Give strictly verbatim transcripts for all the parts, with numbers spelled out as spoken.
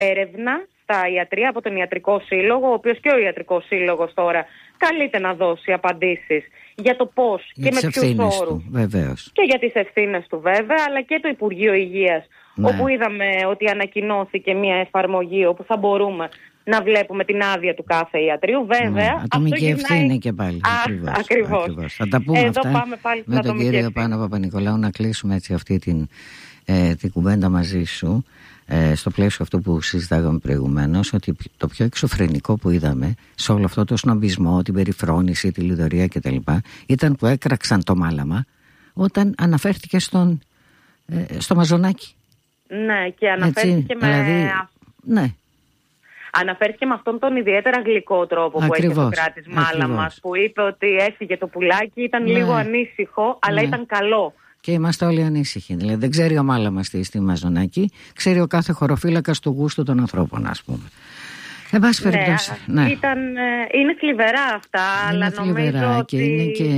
έρευνα στα ιατρία από τον Ιατρικό Σύλλογο, ο οποίος και ο Ιατρικός Σύλλογος τώρα καλείται να δώσει απαντήσεις για το πώς και με ποιους όρους. Και για τις ευθύνες του βέβαια, αλλά και το Υπουργείο Υγείας, ναι. όπου είδαμε ότι ανακοινώθηκε μια εφαρμογή όπου θα μπορούμε να βλέπουμε την άδεια του κάθε ιατρίου. Βέβαια, ναι, ατομική ευθύνη γυρνάει... και πάλι. Α, ακριβώς, ακριβώς. ακριβώς. Θα τα πούμε Εδώ αυτά πάμε πάλι με τον κύριο Πάνο Παπα-Νικολάου, να κλείσουμε έτσι αυτή την, ε, την κουβέντα μαζί σου. Ε, στο πλαίσιο αυτό που συζητάγαμε προηγουμένως, ότι το πιο εξωφρενικό που είδαμε σε όλο αυτό το σνομπισμό, την περιφρόνηση, τη λιδωρία κτλ. Ήταν που έκραξαν το μάλαμα όταν αναφέρθηκε στον, ε, στο Μαζονάκι. Ναι, και αναφέρθηκε έτσι, με... Δηλαδή, ναι. Αναφέρθηκε με αυτόν τον ιδιαίτερα γλυκό τρόπο που ακριβώς, έχει το κράτης μάλαμας, που είπε ότι έφυγε το πουλάκι, ήταν ναι. λίγο ανήσυχο, αλλά ναι. ήταν καλό. Και είμαστε όλοι ανήσυχοι. Δηλαδή δεν ξέρει ο μάλαμας τι στη Μαζονάκη, ξέρει ο κάθε χωροφύλακας του γούστου των ανθρώπων, ας πούμε. Εν πάση περιπτώσει. Ναι, ναι. Ήταν, είναι θλιβερά αυτά, είναι αλλά θλιβερά νομίζω και ότι... είναι και...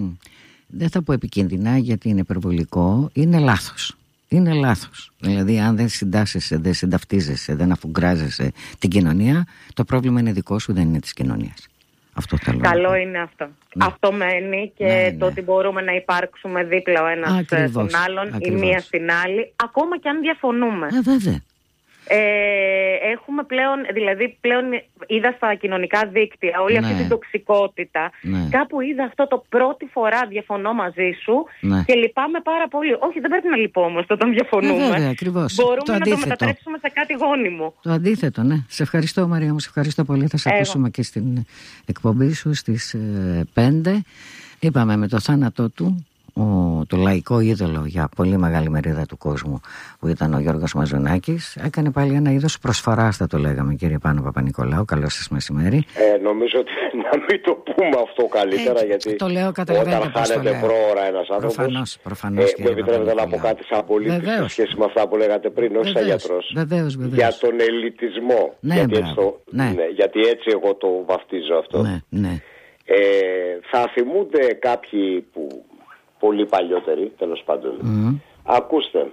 Δεν θα πω επικίνδυνα γιατί είναι υπερβολικό, είναι λάθος. Είναι λάθος. Δηλαδή αν δεν συντάσσεσαι, δεν συνταυτίζεσαι, δεν αφουγκράζεσαι την κοινωνία, το πρόβλημα είναι δικό σου, δεν είναι της κοινωνίας. Αυτό θέλω. Καλό να είναι αυτό. Ναι. Αυτό μένει και ναι, το ναι. ότι μπορούμε να υπάρξουμε δίπλα ο ένας στον άλλον, ακριβώς. η μία στην άλλη, ακόμα και αν διαφωνούμε. Ε, βέβαια. Ε, έχουμε πλέον, δηλαδή πλέον είδα στα κοινωνικά δίκτυα όλη ναι. αυτή την τοξικότητα. Ναι. Κάπου είδα αυτό το πρώτη φορά διαφωνώ μαζί σου ναι. και λυπάμαι πάρα πολύ. Όχι, δεν πρέπει να λυπώ όμως όταν διαφωνούμε. Ναι, βέβαια, ακριβώς. Μπορούμε το να αντίθετο. το μετατρέψουμε σε κάτι γόνιμο. Το αντίθετο, ναι. Σε ευχαριστώ, Μαρία μου, σε ευχαριστώ πολύ. Θα σε Εγώ. ακούσουμε και στην εκπομπή σου στις ε, πέντε. Είπαμε με το θάνατό του. Ο, το λαϊκό είδωλο για πολύ μεγάλη μερίδα του κόσμου που ήταν ο Γιώργος Μαζονάκης έκανε πάλι ένα είδος προσφοράς, θα το λέγαμε, κύριε Πάνο Παπα-Νικολάου. Καλώς σας μεσημέρι. Ε, νομίζω ότι να μην το πούμε αυτό καλύτερα, ε, γιατί το λέω, όταν χάνεται πρόωρα ένας άνθρωπος. Προφανώς, προφανώς, ε, μου επιτρέπετε να πω κάτι σαν πολίτης σε σχέση με αυτά που λέγατε πριν, όχι σαν γιατρός. Βεβαίως, βεβαίως. Για τον ελιτισμό. Ναι, γιατί, έτσι το, ναι. Ναι, γιατί έτσι εγώ το βαφτίζω αυτό. Ναι, ναι. Ε, θα θυμούνται κάποιοι που πολύ παλιότεροι, τέλος πάντων. Mm. Ακούστε,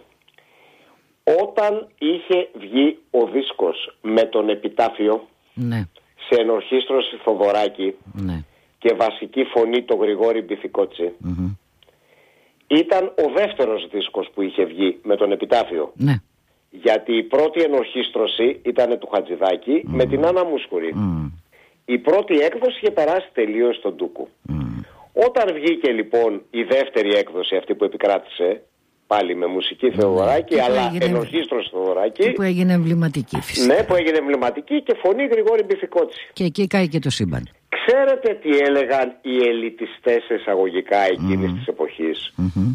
όταν είχε βγει ο δίσκος με τον επιτάφιο ναι. σε ενορχήστρωση Θοδωράκη ναι. και βασική φωνή το Γρηγόρη Μπιθικότσι, mm-hmm. ήταν ο δεύτερος δίσκος που είχε βγει με τον επιτάφιο. Ναι. Γιατί η πρώτη ενορχήστρωση ήταν του Χατζηδάκη mm. με την Άννα Μούσκουρη. Mm. Η πρώτη έκδοση είχε περάσει τελείως στον Ντούκου. Mm. Όταν βγήκε λοιπόν η δεύτερη έκδοση, αυτή που επικράτησε, πάλι με μουσική ναι, Θεοδωράκη, αλλά έγινε... ενορχήστρωση Θεοδωράκη. Που έγινε εμβληματική φυσικά. Ναι, που έγινε εμβληματική και φωνή Γρηγόρη Μπιθικότσι. Και εκεί κάει και το σύμπαν. Ξέρετε τι έλεγαν οι ελιτιστές εισαγωγικά εκείνης mm. της εποχής? Mm-hmm.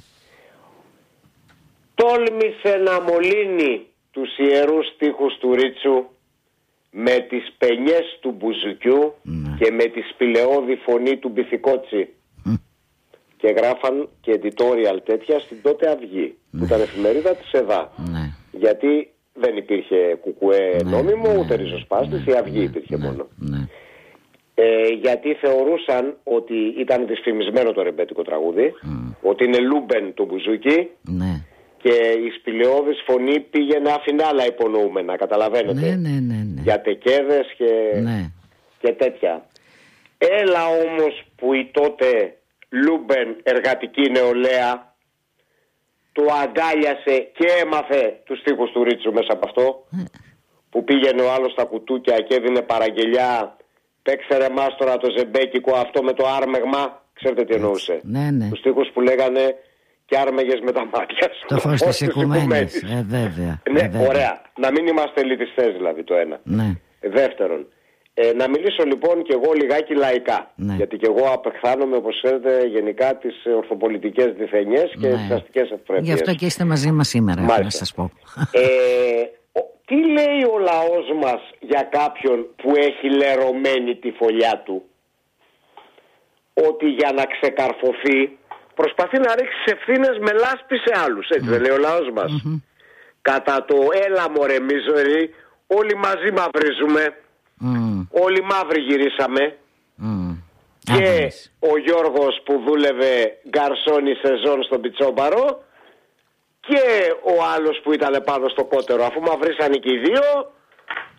Τόλμησε να μολύνει τους ιερούς στίχους του Ρίτσου με τις πενιές του Μπουζουκιού mm. και με τη σπηλαιώδη φωνή του Μπιθικότσι. Και γράφαν και editorial τέτοια στην τότε Αυγή, ναι. που ήταν εφημερίδα της ΕΔΑ. Ναι. Γιατί δεν υπήρχε κουκουέ ναι, νόμιμο, ναι, ούτε ριζοσπάστης, ναι, η Αυγή ναι, υπήρχε ναι, μόνο. Ναι. Ε, γιατί θεωρούσαν ότι ήταν δυσφημισμένο το ρεμπέτικο τραγούδι, mm. ότι είναι Λούμπεν το μπουζούκι, ναι. και η σπηλαιώδης φωνή πήγαινε άφηνε άλλα υπονοούμενα, καταλαβαίνετε. Ναι, ναι, ναι, ναι. Για τεκέδες και, ναι. και τέτοια. Έλα όμως που η τότε Λούμπεν εργατική νεολαία του αγκάλιασε και έμαθε τους στίχους του Ρίτσου μέσα από αυτό, mm. που πήγαινε ο άλλος στα κουτούκια και έδινε παραγγελιά, παίξε ρε μάστορα το ζεμπέκικο αυτό με το άρμεγμα. Ξέρετε τι εννοούσε? Ναι, ναι. Τους στίχους που λέγανε και άρμεγες με τα μάτια σου. Το φως της οικουμένης. Ε, βέβαια. Ναι, ε, βέβαια. Ωραία. Να μην είμαστε ελιτιστές δηλαδή, το ένα. Ναι. Δεύτερον, ε, να μιλήσω λοιπόν και εγώ λιγάκι λαϊκά. Ναι. Γιατί και εγώ απεχθάνομαι, όπως ξέρετε, γενικά τις ορθοπολιτικές διθενιές και ναι. τις αστικές ευπρέπειες. Γι' αυτό και είστε μαζί μας σήμερα, να σας πω. Ε, τι λέει ο λαός μας για κάποιον που έχει λερωμένη τη φωλιά του? Ότι για να ξεκαρφωθεί προσπαθεί να ρίξει ευθύνες με λάσπη σε άλλους. Έτσι mm. δεν λέει ο λαός μας? Mm-hmm. Κατά το έλα μωρέ μίζωρη, όλοι μαζί μαυρίζουμε. Mm. Όλοι μαύροι γυρίσαμε. Mm. Και ah, ο Γιώργος που δούλευε γκαρσόνι σεζόν στον Πιτσόμπαρο και ο άλλος που ήταν πάνω στο κότερο. Αφού μαυρίσανε και οι δύο,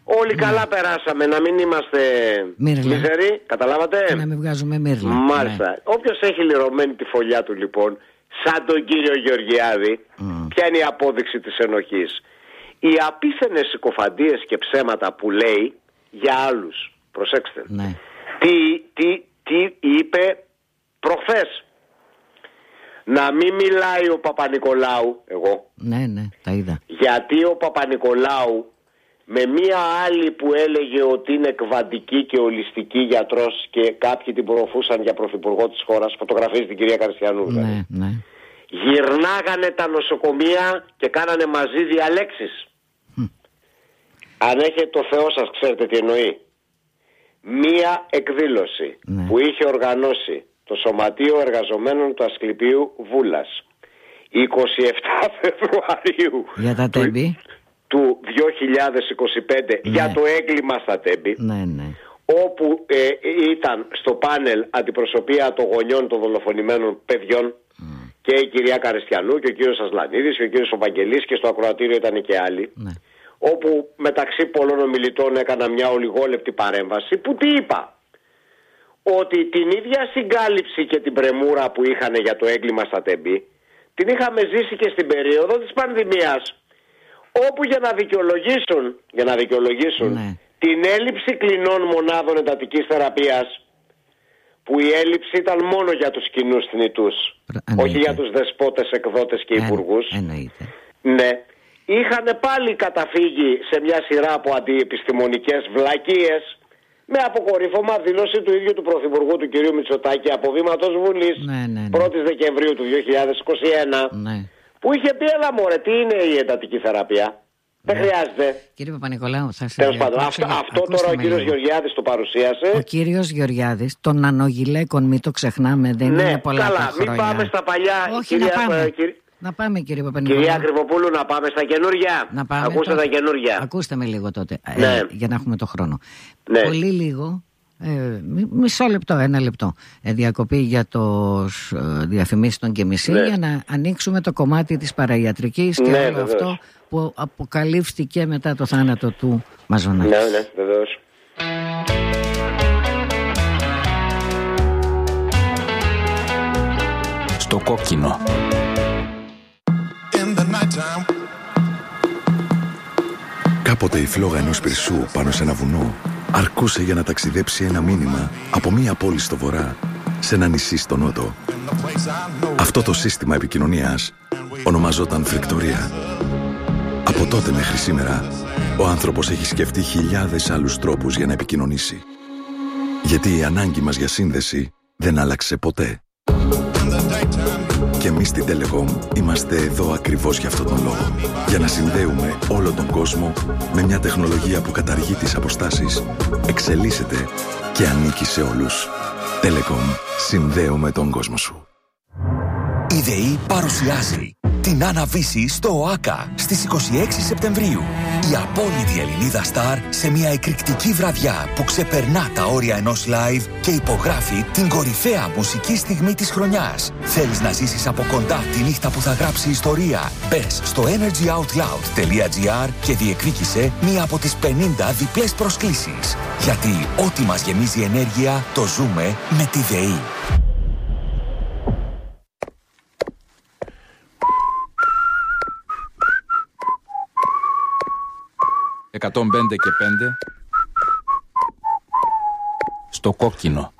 Όλοι ναι. καλά περάσαμε, να μην είμαστε μίζεροι, καταλάβατε. Και να μην βγάζουμε μύρλα. Μάλιστα. Ναι. Όποιος έχει λερωμένη τη φωλιά του λοιπόν, σαν τον κύριο Γεωργιάδη, mm. ποια είναι η απόδειξη της ενοχής? Οι απίθανες συκοφαντίες και ψέματα που λέει για άλλους. Προσέξτε. Ναι. Τι, τι, τι είπε προχθές? Να μην μιλάει ο Παπα-Νικολάου, εγώ. Ναι, ναι, τα είδα. Γιατί ο Παπα-Νικολάου με μία άλλη που έλεγε ότι είναι κβαντική και ολιστική γιατρός και κάποιοι την προωθούσαν για πρωθυπουργό της χώρας, φωτογραφίζει την κυρία Καριστιανού. Ναι, ναι. Γυρνάγανε τα νοσοκομεία και κάνανε μαζί διαλέξεις. Mm. Αν έχετε το Θεό σας, ξέρετε τι εννοεί. Μία εκδήλωση ναι. που είχε οργανώσει το Σωματείο Εργαζομένων του Ασκληπίου Βούλας είκοσι επτά Φεβρουαρίου για τα τέμπη του δύο χιλιάδες είκοσι πέντε ναι. για το έγκλημα στα τέμπη, ναι, ναι. όπου ε, ήταν στο πάνελ αντιπροσωπεία των γονιών των δολοφονημένων παιδιών mm. και η κυρία Καριστιανού και ο κύριος Ασλανίδης και ο κύριος Βαγγελής, και στο ακροατήριο ήταν και άλλοι, ναι. όπου μεταξύ πολλών ομιλητών έκανα μια ολιγόλεπτη παρέμβαση που τι είπα? Ότι την ίδια συγκάλυψη και την πρεμούρα που είχαν για το έγκλημα στα τέμπη την είχαμε ζήσει και στην περίοδο της πανδημίας, όπου για να δικαιολογήσουν, για να δικαιολογήσουν ναι. την έλλειψη κλινών μονάδων εντατικής θεραπείας, που η έλλειψη ήταν μόνο για τους κοινούς θνητούς, όχι για τους δεσπότες, εκδότες και υπουργούς. Εννοείται. Ναι. Είχαν πάλι καταφύγει σε μια σειρά από αντιεπιστημονικές βλακίες, με αποκορύφωμα δήλωση του ίδιου του Πρωθυπουργού του κυρίου Μητσοτάκη από βήματος Βουλής ναι, ναι, ναι. πρώτη Δεκεμβρίου του δύο χιλιάδες είκοσι ένα ναι. που είχε πει έλα μωρέ, τι είναι η εντατική θεραπεία, ναι. δεν χρειάζεται. Κύριε Παπα-Νικολάου, θα σας Τέλος πάντων, αυτό, αυτό τώρα ο κύριος Γεωργιάδης το παρουσίασε. Ο κύριος Γεωργιάδης των νανογυλαίκων, μην το ξεχνάμε, δεν ναι, είναι πολλά καλά, τα χρόνια. Μην πάμε στα παλιά. Όχι, κυρία, να πάμε. Κύριε... Να πάμε, κύριε Παπα-Νικολάου. Κυρία Κρυβοπούλου, να πάμε στα καινούργια. Να πάμε Ακούστε τότε. τα καινούργια. Ακούστε με λίγο τότε, ναι. ε, για να έχουμε το χρόνο. Ναι. Πολύ λίγο, ε, μισό λεπτό, ένα λεπτό, ε, διακοπή για το ε, διαφημίσεις των και μισή, ναι. για να ανοίξουμε το κομμάτι της παραϊατρικής και ναι, όλο βεβαίως. Αυτό που αποκαλύφθηκε μετά το θάνατο του Μαζονάκη. Ναι, ναι, βεβαίως. Στο κόκκινο. Κάποτε η φλόγα ενός πυρσού πάνω σε ένα βουνό αρκούσε για να ταξιδέψει ένα μήνυμα από μία πόλη στο βορρά σε ένα νησί στο νότο. Αυτό το σύστημα επικοινωνίας ονομαζόταν φρικτορία. Από τότε μέχρι σήμερα ο άνθρωπος έχει σκεφτεί χιλιάδες άλλους τρόπους για να επικοινωνήσει. Γιατί η ανάγκη μας για σύνδεση δεν άλλαξε ποτέ. Και εμείς στην Telecom είμαστε εδώ ακριβώς για αυτόν τον λόγο. Για να συνδέουμε όλο τον κόσμο με μια τεχνολογία που καταργεί τις αποστάσεις, εξελίσσεται και ανήκει σε όλους. Telecom. Συνδέουμε τον κόσμο σου. Η ΔΕΗ παρουσιάζει την Άννα-Βύση στο ΟΑΚΑ στις είκοσι έξι Σεπτεμβρίου. Η απόλυτη Ελληνίδα στάρ σε μια εκρηκτική βραδιά που ξεπερνά τα όρια ενός live και υπογράφει την κορυφαία μουσική στιγμή της χρονιάς. Θέλεις να ζήσεις από κοντά τη νύχτα που θα γράψει ιστορία? Μπες στο energyoutloud.gr και διεκδίκησε μία από τις πενήντα διπλές προσκλήσεις. Γιατί ό,τι μας γεμίζει ενέργεια το ζούμε με τη ΔΕΗ. εκατόν πέντε και πέντε στο κόκκινο.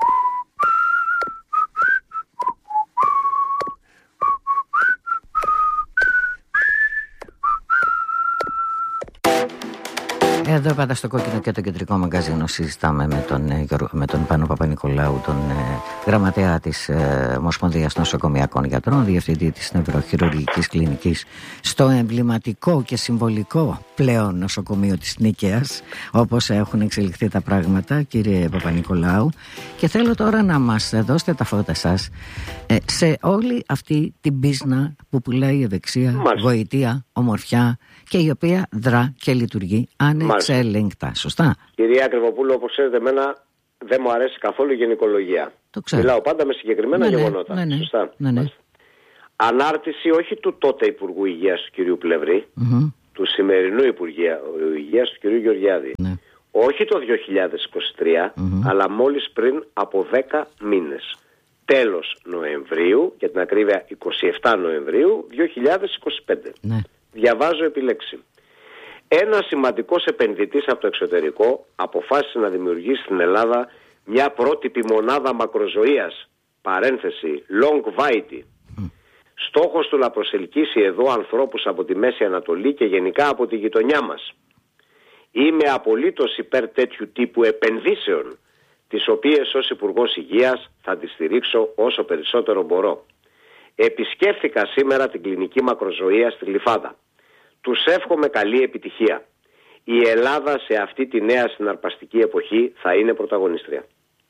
Εδώ πάντα στο κόκκινο και το κεντρικό μαγκαζίνο συζητάμε με τον, με τον Πάνο Παπα-Νικολάου, τον ε, γραμματέα της ε, Ομοσπονδίας Νοσοκομιακών Γιατρών, διευθυντή της Νευροχειρουργικής Κλινικής στο εμβληματικό και συμβολικό πλέον νοσοκομείο της Νίκαιας, όπως έχουν εξελιχθεί τα πράγματα, κύριε Παπα-Νικολάου. Και θέλω τώρα να μας δώσετε τα φώτα σας ε, σε όλη αυτή την πίσνα που πουλάει η δεξιά, γοητεία, ομορφιά, και η οποία δρά και λειτουργεί ανεξέλεγκτα. Σωστά. Κυρία Κρυβοπούλου, όπως ξέρετε, εμένα δεν μου αρέσει καθόλου η γενικολογία. Το ξέρω. Μιλάω πάντα με συγκεκριμένα ναι, γεγονότα. Ναι, ναι. Σωστά. Ναι, ναι. Ανάρτηση όχι του τότε Υπουργού Υγείας του κυρίου Πλευρή, mm-hmm. του σημερινού Υπουργείου Υγείας του κυρίου Γεωργιάδη. Ναι. όχι το δύο χιλιάδες είκοσι τρία, mm-hmm. αλλά μόλις πριν από δέκα μήνες. Τέλος Νοεμβρίου, για την ακρίβεια εικοστή εβδόμη Νοεμβρίου δύο χιλιάδες είκοσι πέντε. Ναι. Διαβάζω επιλέξει. Ένας σημαντικός επενδυτής από το εξωτερικό αποφάσισε να δημιουργήσει στην Ελλάδα μια πρότυπη μονάδα μακροζωίας, παρένθεση longevity. Mm. Στόχος του να προσελκύσει εδώ ανθρώπους από τη Μέση Ανατολή και γενικά από τη γειτονιά μας. Είμαι απολύτως υπέρ τέτοιου τύπου επενδύσεων, τις οποίες ως Υπουργός Υγείας θα τις στηρίξω όσο περισσότερο μπορώ. Επισκέφθηκα σήμερα την κλινική μακροζωία στη Γλυφάδα. Τους εύχομαι καλή επιτυχία. Η Ελλάδα σε αυτή τη νέα συναρπαστική εποχή θα είναι πρωταγωνίστρια.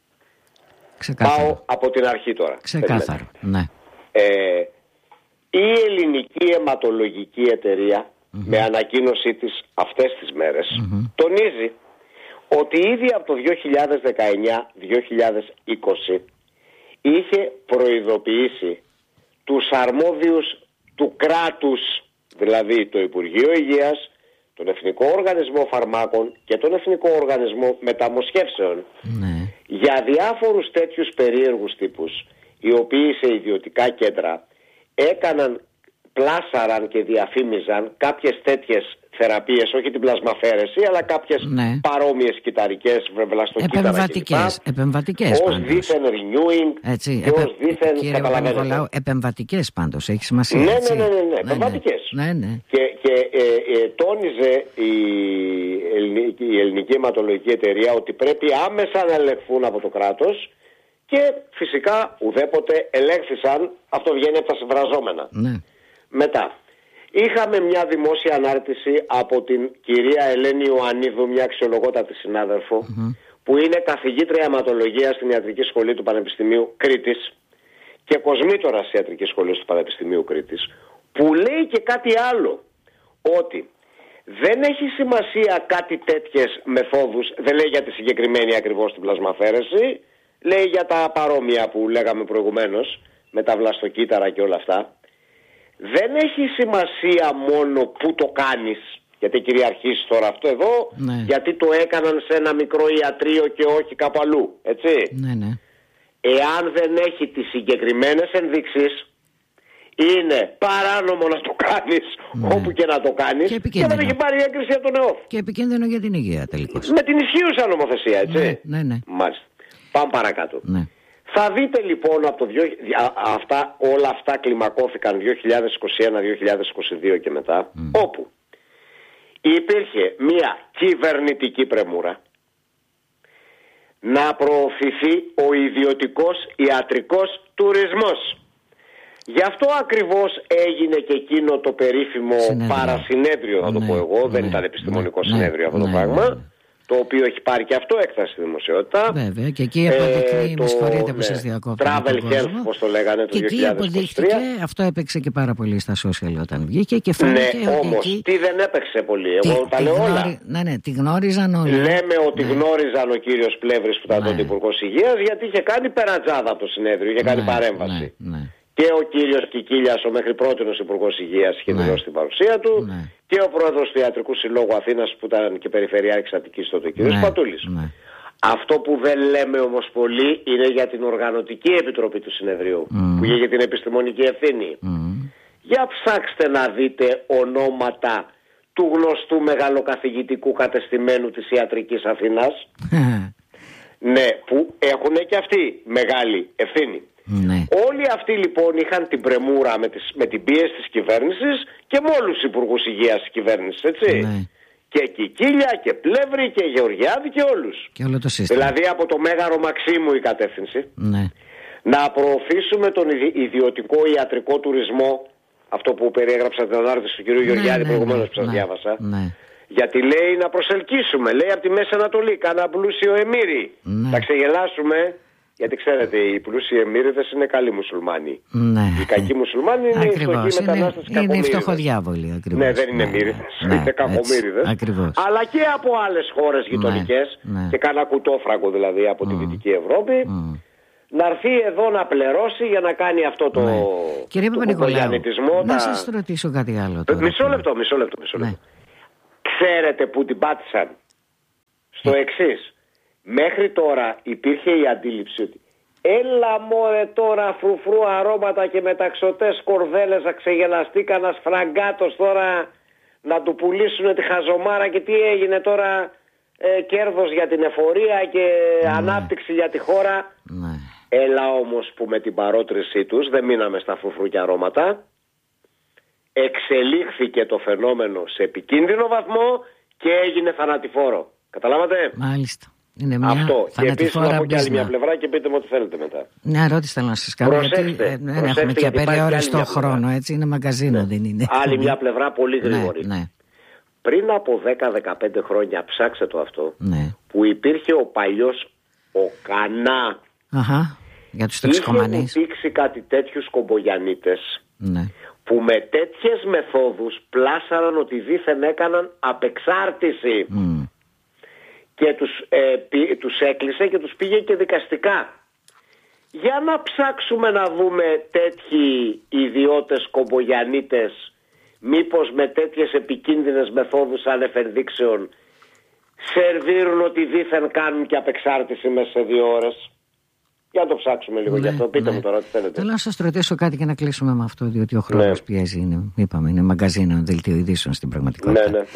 Ξεκάθαρο. Πάω από την αρχή τώρα. Ξεκάθαρο, ναι. Ε, η Ελληνική Αιματολογική Εταιρεία, mm-hmm. με ανακοίνωσή της αυτές τις μέρες, mm-hmm. τονίζει ότι ήδη από το δύο χιλιάδες δεκαεννιά δύο χιλιάδες είκοσι είχε προειδοποιήσει τους αρμόδιους του κράτους, δηλαδή το Υπουργείο Υγείας, τον Εθνικό Οργανισμό Φαρμάκων και τον Εθνικό Οργανισμό Μεταμοσχεύσεων, ναι. για διάφορους τέτοιους περίεργους τύπους, οι οποίοι σε ιδιωτικά κέντρα έκαναν, πλάσαραν και διαφήμιζαν κάποιες τέτοιες θεραπείες, όχι την πλασμαφαίρεση, αλλά κάποιες ναι. παρόμοιες κυταρικές, βλαστοκύτταρα επεμβατικές, επεμβατικές ως δίθεν renewing έτσι, και επε... ως δίθεν, καταλαβαίνετε. Επεμβατικές πάντως, έχει σημασία. Ναι, έτσι. ναι, ναι, ναι, ναι, ναι επεμβατικές. Ναι, ναι. Και, και ε, ε, τόνιζε η ελληνική, η ελληνική Αιματολογική Εταιρεία ότι πρέπει άμεσα να ελεγχθούν από το κράτος και φυσικά ουδέποτε ελέγχθησαν, αυτό βγαίνει από τα συμφραζόμενα. Ναι. Μετά, είχαμε μια δημόσια ανάρτηση από την κυρία Ελένη Ιωαννίδου, μια αξιολογότατη συνάδελφο, mm-hmm. που είναι καθηγήτρια αιματολογίας στην Ιατρική Σχολή του Πανεπιστημίου Κρήτης και κοσμήτορας της Ιατρικής Σχολής του Πανεπιστημίου Κρήτης, που λέει και κάτι άλλο, ότι δεν έχει σημασία κάτι τέτοιες μεθόδους, δεν λέει για τη συγκεκριμένη ακριβώς την πλασμαφέρεση, λέει για τα παρόμοια που λέγαμε προηγουμένως, με τα βλαστοκύτταρα και όλα αυτά. Δεν έχει σημασία μόνο που το κάνεις, γιατί κυριαρχείς τώρα αυτό εδώ, ναι. γιατί το έκαναν σε ένα μικρό ιατρείο και όχι κάπου αλλού, έτσι. Ναι, ναι. Εάν δεν έχει τις συγκεκριμένες ενδείξεις, είναι παράνομο να το κάνεις, ναι. όπου και να το κάνεις, και, και δεν έχει πάρει έγκριση από τον ΕΟΦ. Και επικίνδυνο για την υγεία τελικώς. Με την ισχύουσα νομοθεσία, έτσι. Ναι, ναι, ναι. Μάλιστα. Πάμε παρακάτω. Ναι. Θα δείτε λοιπόν από το δύο, α, αυτά, όλα αυτά κλιμακώθηκαν δύο χιλιάδες είκοσι ένα δύο χιλιάδες είκοσι δύο και μετά, mm. όπου υπήρχε μια κυβερνητική πρεμούρα να προωθηθεί ο ιδιωτικός ιατρικός τουρισμός. Γι' αυτό ακριβώς έγινε και εκείνο το περίφημο συνέδριο. παρασυνέδριο, θα το ναι, πω εγώ, ναι, δεν ήταν επιστημονικό ναι, συνέδριο αυτό ναι, το πράγμα. Ναι, ναι. Το οποίο έχει πάρει και αυτό έκταση στη δημοσιότητα. Βέβαια, και εκεί αποδείχθηκε, ε, με συγχωρείτε που σας διακόπτω. Travel Health, όπως το λέγανε το δύο χιλιάδες είκοσι τρία. Και εκεί αποδείχθηκε, αυτό έπαιξε και πάρα πολύ στα social όταν βγήκε και φάνηκε ναι, ότι όμως, εκεί... τι δεν έπαιξε πολύ, εγώ τι, τα λέω γνώρι... όλα. Ναι, ναι, τη γνώριζαν όλοι. Λέμε ότι ναι. γνώριζαν ο κύριος Πλεύρης που ήταν ναι. τότε Υπουργός Υγείας, γιατί είχε κάνει περατζάδα από το συνέδριο, είχε κάνει ναι, παρέμβαση. Ναι, ναι. Και ο κύριος Κικίλιας, ο μέχρι πρότινος Υπουργός Υγείας, είχε ναι. δηλώσει την παρουσία του. Ναι. Και ο πρόεδρος του Ιατρικού Συλλόγου Αθήνας, που ήταν και Περιφερειάρχης Αττικής τότε, ο κύριος ναι. Πατούλης. Ναι. Αυτό που δεν λέμε όμως πολύ είναι για την Οργανωτική Επιτροπή του Συνεδρίου, mm. που είχε για την επιστημονική ευθύνη. Mm. Για ψάξτε να δείτε ονόματα του γνωστού μεγαλοκαθηγητικού κατεστημένου της Ιατρικής Αθήνας. ναι, που έχουν και αυτοί μεγάλη ευθύνη. Ναι. Όλοι αυτοί λοιπόν είχαν την πρεμούρα με, τις, με την πίεση της κυβέρνησης και με όλους τους υπουργούς υγείας της κυβέρνησης, έτσι. Ναι. Και Κικίλια και Πλεύρη και Γεωργιάδη και όλους. Και όλο το σύστημα. Δηλαδή από το Μέγαρο Μαξίμου η κατεύθυνση. Ναι. Να προωθήσουμε τον ιδιωτικό ιατρικό τουρισμό, αυτό που περιέγραψα την ανάρτηση του κ. Ναι, Γεωργιάδη ναι, προηγουμένως ναι, που σας ναι, διάβασα. Ναι. Γιατί λέει να προσελκύσουμε, λέει από τη Μέση Ανατολή, κάνα πλούσιο εμμύρι. Ναι. Θα ξεγελάσουμε. Γιατί ξέρετε, οι πλούσιοι εμμύριδες είναι καλοί μουσουλμάνοι. Ναι. Οι κακοί μουσουλμάνοι είναι οι φτωχοί μετανάστες και κακομοίριδες. Είναι οι φτωχοδιάβολοι ακριβώς. Ναι, δεν είναι ναι, εμμύριδες, ναι, είναι κακομοίριδες. Αλλά και από άλλες χώρες γειτονικές, ναι, ναι. και κάνα κουτόφραγκο δηλαδή από mm. τη Δυτική Ευρώπη, mm. να έρθει εδώ να πληρώσει για να κάνει αυτό το, ναι. Κύριε Παπα-Νικολάου, να τα... σας ρωτήσω κάτι άλλο τώρα. Μισό λεπτό, μισό λεπτό, μισό λεπτό. Ναι. Ξέρετε που την πάτησαν? στο εξής. Μέχρι τώρα υπήρχε η αντίληψη ότι έλα μωρέ τώρα φρουφρού αρώματα και μεταξωτές κορδέλες να ξεγελαστεί κανένας φραγκάτος τώρα να του πουλήσουν τη χαζομάρα και τι έγινε τώρα, ε, κέρδος για την εφορία και ναι. ανάπτυξη για τη χώρα. Ναι. Έλα όμως που με την παρότρινσή τους δεν μείναμε στα φρουφρού και αρώματα. Εξελίχθηκε το φαινόμενο σε επικίνδυνο βαθμό και έγινε θανατηφόρο. Καταλάβατε? Μάλιστα. Είναι μια αυτό. Και επίσης να πω και άλλη μια πλευρά και πείτε μου ό,τι θέλετε μετά. Μια ερώτηση θέλω να σας κάνω. Προσέξτε, γιατί ε, δεν έχουμε και περιόριστο χρόνο, έτσι. Είναι μαγκαζίνο, ναι. δεν είναι. Άλλη μια πλευρά πολύ γρήγορη. Ναι, ναι. Πριν από δέκα με δεκαπέντε χρόνια, ψάξτε το αυτό, ναι. που υπήρχε ο παλιός ο Κανά. Αχα, για τους τοξικομανείς. Είχε υπήρξει κάτι τέτοιους κομπογιανίτες. Ναι. Που με τέτοιες μεθόδους πλάσαραν ότι δήθεν έκαναν απεξάρτηση mm. και τους, ε, πι, τους έκλεισε και τους πήγε και δικαστικά. Για να ψάξουμε να δούμε τέτοιοι ιδιώτες κομπογιανίτες μήπως με τέτοιες επικίνδυνες μεθόδους ανεφενδείξεων σερβίρουν ότι δήθεν κάνουν και απεξάρτηση μέσα σε δύο ώρες. Για να το ψάξουμε λίγο, ναι, γι' αυτό. Πείτε ναι. μου τώρα τι θέλετε. Θέλω να σας ρωτήσω κάτι και να κλείσουμε με αυτό, διότι ο χρόνος ναι. πιέζει. Είναι, είπαμε, είναι μαγκαζίνο, δελτίο ειδήσεων στην πραγματικότητα. Ναι, ναι,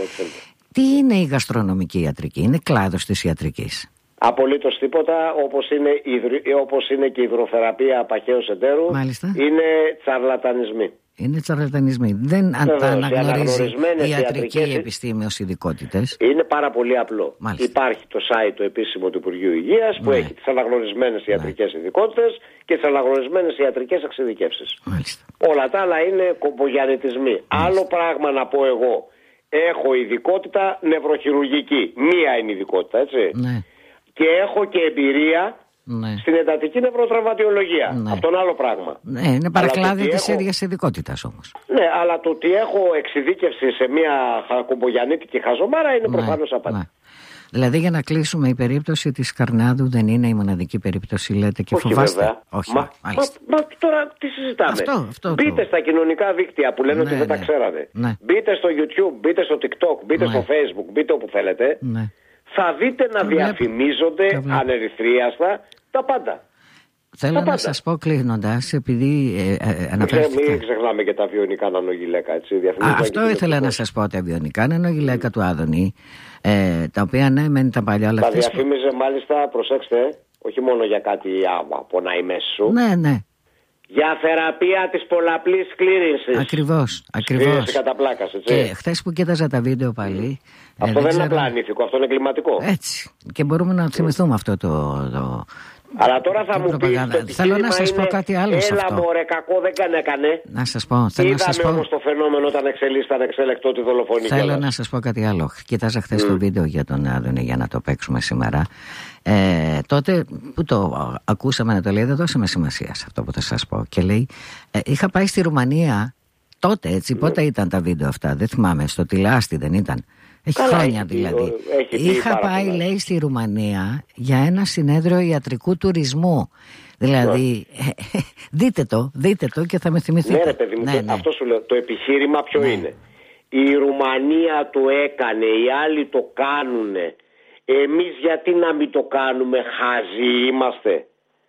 τι είναι η γαστρονομική ιατρική, είναι κλάδος της ιατρικής? Απολύτως τίποτα, όπως είναι, όπως είναι και η υδροθεραπεία παχαίου εντέρου. Μάλιστα. Είναι τσαρλατανισμοί. Είναι τσαρλατανισμοί. Δεν τα αναγνωρίζει η ιατρική επιστήμη ως ειδικότητες. Είναι πάρα πολύ απλό. Μάλιστα. Υπάρχει το site το επίσημο του Υπουργείου Υγείας που ναι. έχει τις αναγνωρισμένες ιατρικές ναι. ειδικότητες και τις αναγνωρισμένες ιατρικές εξειδικεύσεις. Μάλιστα. Όλα τα άλλα είναι κομπογιαννητισμοί. Άλλο πράγμα να πω εγώ. Έχω ειδικότητα νευροχειρουργική. Μία είναι ειδικότητα, έτσι. Ναι. Και έχω και εμπειρία ναι. στην εντατική νευροτραυματιολογία. Ναι. Αυτό είναι άλλο πράγμα. Ναι, είναι παρακλάδι της έχω... ίδιας ειδικότητας όμως. Ναι, αλλά το ότι έχω εξειδίκευση σε μια κομπογιαννίτικη χαζομάρα είναι ναι. προφανώς απάτη. Ναι. Δηλαδή για να κλείσουμε, η περίπτωση της Καρνάδου δεν είναι η μοναδική περίπτωση, λέτε, και όχι, φοβάστε? Βέβαια. Όχι, μα, μα, μα τώρα τι συζητάμε? Αυτό, αυτό μπείτε το... στα κοινωνικά δίκτυα που λένε ναι, ότι δεν ναι. τα ξέρατε. Ναι. Μπείτε στο YouTube, μπείτε στο TikTok, μπείτε ναι. στο Facebook, μπείτε όπου θέλετε. Ναι. Θα δείτε να διαφημίζονται ανερυθρίαστα τα πάντα. Θέλω να σας πω κλείνοντας, επειδή ε, ε, αναφέρθηκα... Μην ξεχνάμε και τα βιονικά νανογυλαίκα, έτσι. Α, αυτό ήθελα να σας πω, τα βιονικά νανογυλαίκα του Άδωνη, ε, τα οποία ναι, μεν τα παλιά, αλλά τα διαφήμιζε που... μάλιστα, προσέξτε, όχι μόνο για κάτι από να είμαι σου. Ναι, ναι. Για θεραπεία της πολλαπλής σκλήρυνσης. Ακριβώς, ακριβώς. Σκλήρυνση κατά πλάκας, έτσι. Και χθες που κοίταζα τα βίντεο πάλι... Mm. Ε, αυτό δεν, δεν είναι απλά ανήθικο, αυτό είναι κλιματικό. Έτσι. Και μπορούμε να θυμηθούμε αυτό το... το... Αλλά τώρα θα μου πεις, θέλω να σας πω κάτι άλλο σε αυτό. Έλα μωρέ, κακό δεν καν έκανε. Να σας πω, θέλω Είδαμε να σας πω. όμως το φαινόμενο όταν εξελίσσταν εξελεκτό τη δολοφονία. Θέλω κιόλας. να σας πω κάτι άλλο. Κοίταζα χθες mm. το βίντεο για τον Άδωνη για να το παίξουμε σήμερα. Ε, τότε που το ακούσαμε να το λέει, δεν δώσαμε σημασία σε αυτό που θα σας πω. Και λέει, ε, είχα πάει στη Ρουμανία τότε, έτσι, mm. πότε ήταν τα βίντεο αυτά, δεν θυμάμαι, στο Τιλάστη δεν ήταν? Έχει Καλά, χρόνια έχει, δηλαδή. Έχει Είχα πάει, πολλά. λέει, στη Ρουμανία για ένα συνέδριο ιατρικού τουρισμού. Δηλαδή, ναι. δείτε το, δείτε το και θα με θυμηθείτε. Ναι, ρε παιδί μου, ναι, ναι. αυτό σου λέω. Το επιχείρημα ποιο ναι. είναι? Η Ρουμανία το έκανε, οι άλλοι το κάνουνε. Εμείς γιατί να μην το κάνουμε? Χάζοι είμαστε.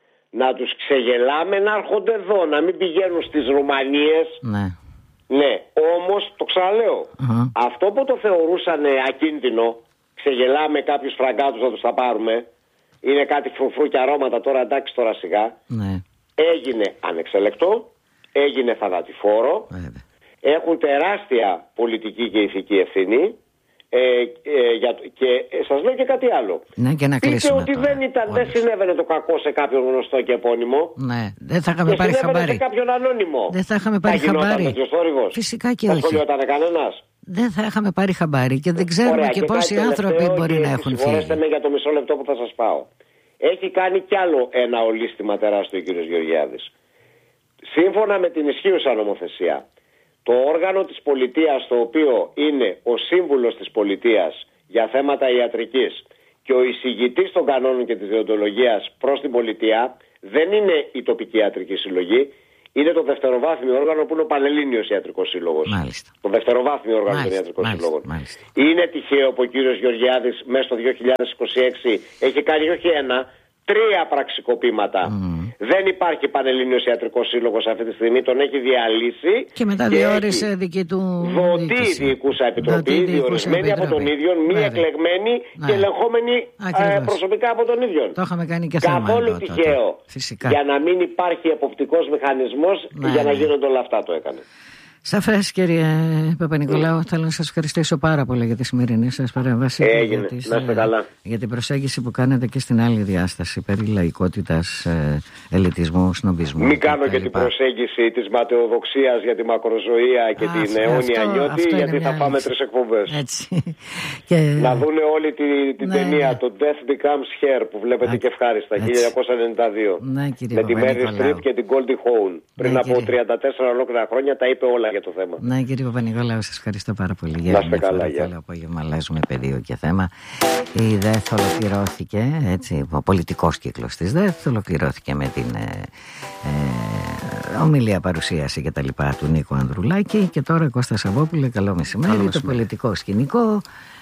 Να τους ξεγελάμε να έρχονται εδώ, να μην πηγαίνουν στις Ρουμανίες. Ναι. Ναι, όμως το ξαναλέω, uh-huh. αυτό που το θεωρούσαν ακίνδυνο, ξεγελάμε κάποιους φραγκάτους να τους τα πάρουμε, είναι κάτι φρουφρού και αρώματα, τώρα εντάξει τώρα σιγά, uh-huh. έγινε ανεξελεκτό, έγινε θανατηφόρο, uh-huh. έχουν τεράστια πολιτική και ηθική ευθύνη. Ε, ε, για, και ε, σας λέω και κάτι άλλο. Ναι, και να Πείτε ότι τώρα, δεν, ήταν, δεν συνέβαινε το κακό σε κάποιον γνωστό και επώνυμο. Ναι, δεν θα είχαμε πάρει χαμπάρι. Σε κάποιον ανώνυμο. Δεν θα είχαμε πάρει χαμπάρι. Φυσικά και θα όχι. Θα σχολιόταν κανένας. Δεν θα είχαμε πάρει χαμπάρι και δεν ξέρουμε Ωραία, και, και πόσοι άνθρωποι μπορεί να έχουν φύγει. Συγχωρέστε με για το μισό λεπτό που θα σας πάω. Έχει κάνει κι άλλο ένα ολίσθημα τεράστιο ο κ. Γεωργιάδης. Σύμφωνα με την ισχύουσα νομοθεσία, το όργανο της πολιτείας, το οποίο είναι ο σύμβουλος της πολιτείας για θέματα ιατρικής και ο εισηγητής των κανόνων και της δεοντολογίας προς την πολιτεία, δεν είναι η τοπική ιατρική συλλογή, είναι το δευτεροβάθμιο όργανο που είναι ο Πανελλήνιος Ιατρικός Σύλλογος. Μάλιστα. Το δευτεροβάθμιο όργανο των Ιατρικών Συλλόγων. Είναι τυχαίο που ο κύριος Γεωργιάδης μέσα στο δύο χιλιάδες είκοσι έξι έχει κάνει όχι ένα, τρία πραξικοπήματα. Mm. Δεν υπάρχει Πανελλήνιος Ιατρικός Σύλλογος αυτή τη στιγμή, τον έχει διαλύσει. Και μετά διόρισε δική του. Δοτή διοικούσα επιτροπή, διορισμένη από τον ίδιο, μη εκλεγμένη ναι. και ελεγχόμενη ε, προσωπικά από τον ίδιο. Το είχαμε κάνει και θέμα. Καθόλου εδώ, τυχαίο. Φυσικά. Για να μην υπάρχει εποπτικός μηχανισμός, ναι, για να γίνονται όλα αυτά το έκανε. Σαφές, κύριε Παπα-Νικολάου, mm. θέλω να σας ευχαριστήσω πάρα πολύ για τη σημερινή σας παρέμβαση. Έγινε, για, να είστε καλά. Για την προσέγγιση που κάνετε και στην άλλη διάσταση περί λαϊκότητας, ε, ελιτισμού, σνομπισμού. Μην κάνω και την προσέγγιση της ματαιοδοξίας για τη μακροζωία και Α, την αιώνια νιώτη, γιατί θα πάμε τρεις εκπομπές. Έτσι. Και... Να δούνε όλη την τη ναι, ταινία, ναι. το Death Becomes Her, που βλέπετε Α, και ευχάριστα, έτσι. χίλια εννιακόσια ενενήντα δύο. Ναι, με τη Mary Streep και την Goldie Hawn. Πριν ναι, από τριάντα τέσσερα ολόκληρα χρόνια τα είπε όλα για το θέμα. Ναι, κύριε Παπα-Νικολάου, σας ευχαριστώ πάρα πολύ. Να είστε καλά, για το απόγευμα. Αλλάζουμε πεδίο και θέμα. Η ΔΕΘ ολοκληρώθηκε, έτσι, ο πολιτικός κύκλος της ΔΕΘ ολοκληρώθηκε με την ε, ε, ομιλία, παρουσίαση και τα λοιπά του Νίκου Ανδρουλάκη. Και τώρα, Κώστα Σαββόπουλε, καλό μεσημέρι. Καλό το πολιτικό σκηνικό.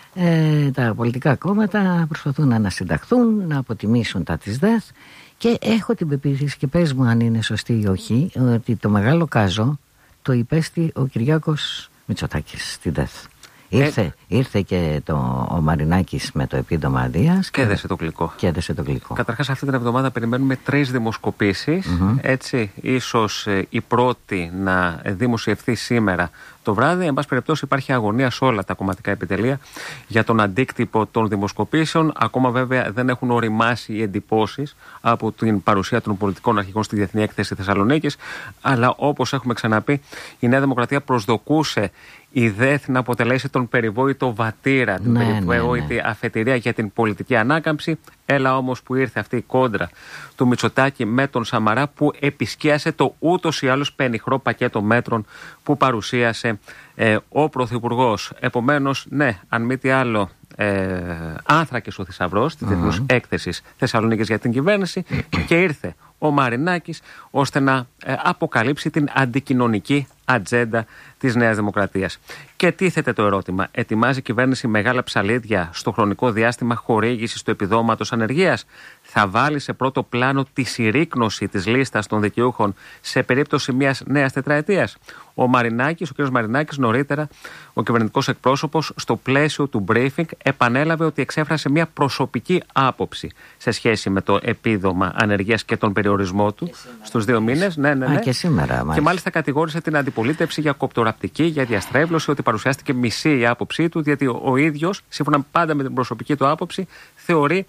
Ε, τα πολιτικά κόμματα προσπαθούν να ανασυνταχθούν, να αποτιμήσουν τα της ΔΕΘ. Και έχω την πεποίθηση, και πες μου αν είναι σωστή ή όχι, ότι το μεγάλο κάζο το υπέστη ο Κυριάκος Μητσοτάκης στην ΔΕΘ. Ήρθε, ε... ήρθε και το, ο Μαρινάκης με το επίδομα Δίας και έδεσε το γλυκό. Και έδεσε το γλυκό. Καταρχάς, αυτή την εβδομάδα περιμένουμε τρεις δημοσκοπήσεις. Mm-hmm. Έτσι, ίσως ε, η πρώτη να δημοσιευθεί σήμερα το βράδυ. Εν πάση περιπτώσει, υπάρχει αγωνία σε όλα τα κομματικά επιτελεία για τον αντίκτυπο των δημοσκοπήσεων. Ακόμα βέβαια δεν έχουν οριμάσει οι εντυπώσεις από την παρουσία των πολιτικών αρχηγών στη Διεθνή Έκθεση Θεσσαλονίκης. Αλλά όπως έχουμε ξαναπεί, η Νέα Δημοκρατία προσδοκούσε η ΔΕΘ να αποτελέσει τον περιβόητο βατήρα, την ναι, περιβόητη ναι, ναι. αφετηρία για την πολιτική ανάκαμψη. Έλα όμως που ήρθε αυτή η κόντρα του Μητσοτάκη με τον Σαμαρά, που επισκίασε το ούτως ή άλλως πενιχρό πακέτο μέτρων που παρουσίασε ε, ο Πρωθυπουργός. Επομένως, ναι, αν μη τι άλλο, ε, άνθρακες ο θησαυρός της Διεθνούς mm-hmm. Έκθεσης Θεσσαλονίκης για την κυβέρνηση και ήρθε ο Μαρινάκης ώστε να ε, αποκαλύψει την αντικοινωνική ατζέντα της Νέας Δημοκρατίας. Και τίθεται το ερώτημα, ετοιμάζει η κυβέρνηση μεγάλα ψαλίδια στο χρονικό διάστημα χορήγησης του επιδόματος ανεργίας? Θα βάλει σε πρώτο πλάνο τη συρρίκνωση της λίστας των δικαιούχων σε περίπτωση μιας νέας τετραετίας? Ο Μαρινάκης, ο κ. Μαρινάκης, νωρίτερα, ο κυβερνητικός εκπρόσωπος, στο πλαίσιο του briefing, επανέλαβε ότι εξέφρασε μια προσωπική άποψη σε σχέση με το επίδομα ανεργίας και τον περιορισμό του στους δύο μήνες. Ναι, ναι, ναι. Α, και σήμερα, μάλιστα. Και μάλιστα κατηγόρησε την αντιπολίτευση για κοπτοραπτική, για διαστρέβλωση, ότι παρουσιάστηκε μισή η άποψή του, γιατί ο ίδιος, σύμφωνα πάντα με την προσωπική του άποψη, θεωρεί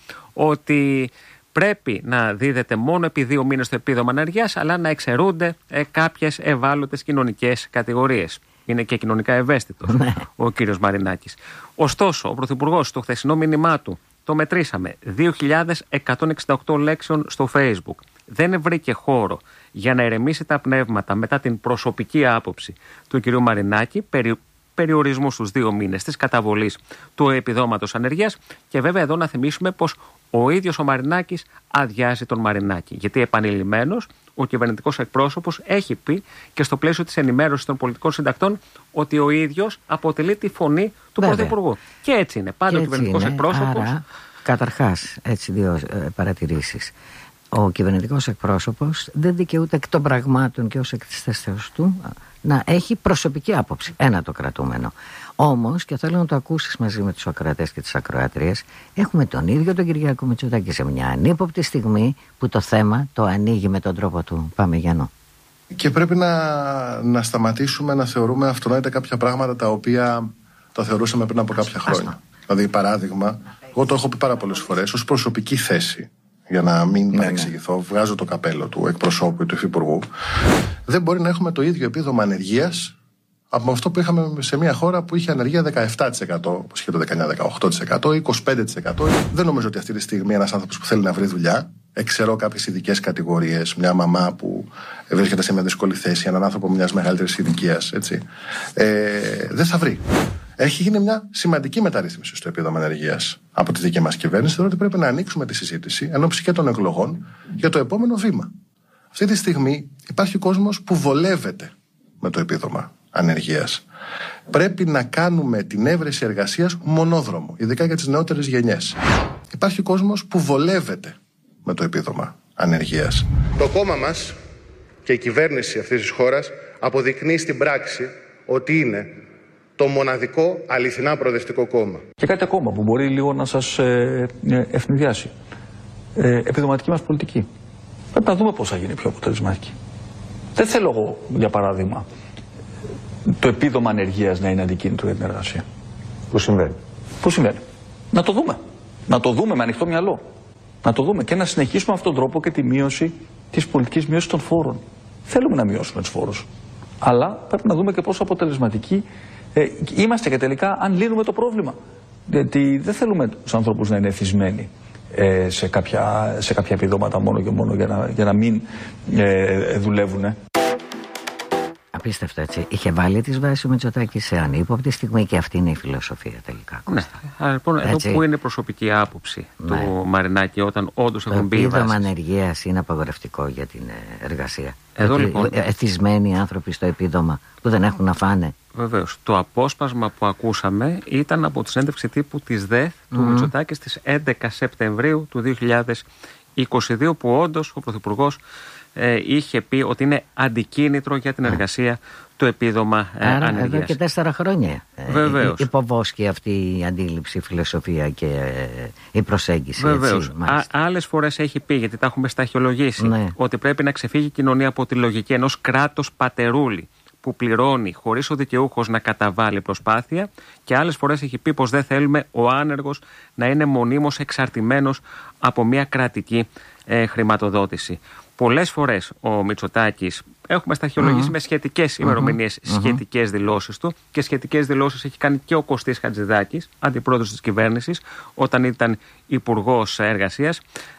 ότι πρέπει να δίδεται μόνο επί δύο μήνες το επίδομα ανεργίας, αλλά να εξαιρούνται ε, κάποιες ευάλωτες κοινωνικές κατηγορίες. Είναι και κοινωνικά ευαίσθητος ο κύριος Μαρινάκης. Ωστόσο, ο Πρωθυπουργός στο χθεσινό μήνυμά του, το μετρήσαμε, δύο χιλιάδες εκατόν εξήντα οκτώ λέξεων στο Facebook. Δεν βρήκε χώρο για να ηρεμήσει τα πνεύματα μετά την προσωπική άποψη του κυρίου Μαρινάκη περί περιορισμού στους δύο μήνες της καταβολής του επιδόματος ανεργίας. Και βέβαια εδώ να θυμίσουμε πως ο ίδιος ο Μαρινάκης αδειάζει τον Μαρινάκη, γιατί επανειλημμένος ο κυβερνητικός εκπρόσωπος έχει πει και στο πλαίσιο της ενημέρωσης των πολιτικών συντακτών ότι ο ίδιος αποτελεί τη φωνή του βέβαια Πρωθυπουργού. Και έτσι είναι. Πάντα ο κυβερνητικός εκπρόσωπος. Άρα, καταρχάς, έτσι δύο ε, παρατηρήσεις. Ο κυβερνητικός εκπρόσωπος δεν δικαιούται εκ των πραγμάτων και ως εκ της θέσεως του να έχει προσωπική άποψη. Ένα το κρατούμενο. Όμως, και θέλω να το ακούσεις μαζί με τους ακροατές και τις ακροάτριες, έχουμε τον ίδιο τον Κυριάκο Μητσοτάκη σε μια ανύποπτη στιγμή που το θέμα το ανοίγει με τον τρόπο του. Πάμε, Γιάννο. Και πρέπει να, να σταματήσουμε να θεωρούμε αυτονόητα κάποια πράγματα τα οποία τα θεωρούσαμε πριν από κάποια χρόνια. Άστα. Δηλαδή, παράδειγμα, εγώ το έχω πει πάρα πολλές φορές, ως προσωπική θέση, για να μην ναι, παρεξηγηθώ, ναι. βγάζω το καπέλο του εκπροσώπου ή του υφυπουργού. Δεν μπορεί να έχουμε το ίδιο επίδομα ανεργίας από αυτό που είχαμε σε μια χώρα που είχε ανεργία δεκαεπτά τοις εκατό, όπως είχε το δεκαεννιά δεκαοκτώ τοις εκατό, είκοσι πέντε τοις εκατό. Δεν νομίζω ότι αυτή τη στιγμή ένας άνθρωπος που θέλει να βρει δουλειά, εξαιρώ κάποιες ειδικές κατηγορίες, μια μαμά που βρίσκεται σε μια δύσκολη θέση, έναν άνθρωπο μιας μεγαλύτερης ηλικίας, έτσι, ε, δεν θα βρει. Έχει γίνει μια σημαντική μεταρρύθμιση στο επίδομα ανεργίας από τη δική μας κυβέρνηση. Θεωρώ ότι πρέπει να ανοίξουμε τη συζήτηση εν ώψη και των εκλογών για το επόμενο βήμα. Αυτή τη στιγμή υπάρχει κόσμος που βολεύεται με το επίδομα ανεργίας. Πρέπει να κάνουμε την έβρεση εργασίας μονόδρομο, ειδικά για τις νεότερες γενιές. Υπάρχει κόσμος που βολεύεται με το επίδομα ανεργίας. Το κόμμα μας και η κυβέρνηση αυτής της χώρας αποδεικνύει στην πράξη ότι είναι το μοναδικό αληθινά προοδευτικό κόμμα. Και κάτι ακόμα που μπορεί λίγο να σας ε, ε, ευνηδιάσει. Ε, επιδοματική μας πολιτική. Πρέπει να δούμε πώς θα γίνει πιο αποτελεσματική. Δεν θέλω εγώ, για παράδειγμα, το επίδομα ανεργίας να είναι αντικίνητρο για την εργασία. Πού συμβαίνει. Πού συμβαίνει. Να το δούμε. Να το δούμε με ανοιχτό μυαλό. Να το δούμε και να συνεχίσουμε αυτόν τον τρόπο και τη μείωση της πολιτικής μείωσης των φόρων. Θέλουμε να μειώσουμε τους φόρους. Αλλά πρέπει να δούμε και πόσο αποτελεσματικοί ε, είμαστε και τελικά αν λύνουμε το πρόβλημα. Γιατί δεν θέλουμε τους ανθρώπους να είναι εθισμένοι ε, σε, κάποια, σε κάποια επιδόματα μόνο και μόνο για να, για να μην ε, δουλεύουν. Απίστευτο, έτσι. Είχε βάλει τις βάσεις ο Μητσοτάκης σε ανύποπτη στιγμή και αυτή είναι η φιλοσοφία τελικά. Ναι. Α, λοιπόν, εδώ που είναι η προσωπική άποψη ναι. του Μαρινάκη όταν όντως έχουν μπει οι βάσεις. Το επίδομα ανεργίας είναι απαγορευτικό για την εργασία. Εδώ γιατί λοιπόν. Εθισμένοι άνθρωποι στο επίδομα που δεν έχουν να φάνε. Βεβαίως. Το απόσπασμα που ακούσαμε ήταν από τη συνέντευξη τύπου της ΔΕΘ mm. του Μητσοτάκη στις έντεκα Σεπτεμβρίου του δύο χιλιάδες είκοσι δύο, που όντως ο Πρωθυπουργός ε, είχε πει ότι είναι αντικίνητρο για την εργασία το επίδομα ε, Άρα, ανεργίας. Εδώ και τέσσερα χρόνια Βεβαίως. ε, υποβόσκει αυτή η αντίληψη, η φιλοσοφία και ε, η προσέγγιση. Βεβαίως. Άλλες φορές έχει πει, γιατί τα έχουμε σταχυολογήσει, ναι. ότι πρέπει να ξεφύγει η κοινωνία από τη λογική ενός κράτους πατερούλη που πληρώνει χωρίς ο δικαιούχος να καταβάλει προσπάθεια, και άλλες φορές έχει πει πως δεν θέλουμε ο άνεργος να είναι μονίμως εξαρτημένος από μια κρατική ε, χρηματοδότηση. Πολλές φορές ο Μητσοτάκης, έχουμε σταχυολογήσει mm-hmm. με σχετικές ημερομηνίες, mm-hmm. σχετικές δηλώσεις του, και σχετικές δηλώσεις έχει κάνει και ο Κωστής Χατζηδάκης, αντιπρόεδρος της κυβέρνησης, όταν ήταν υπουργός εργασίας.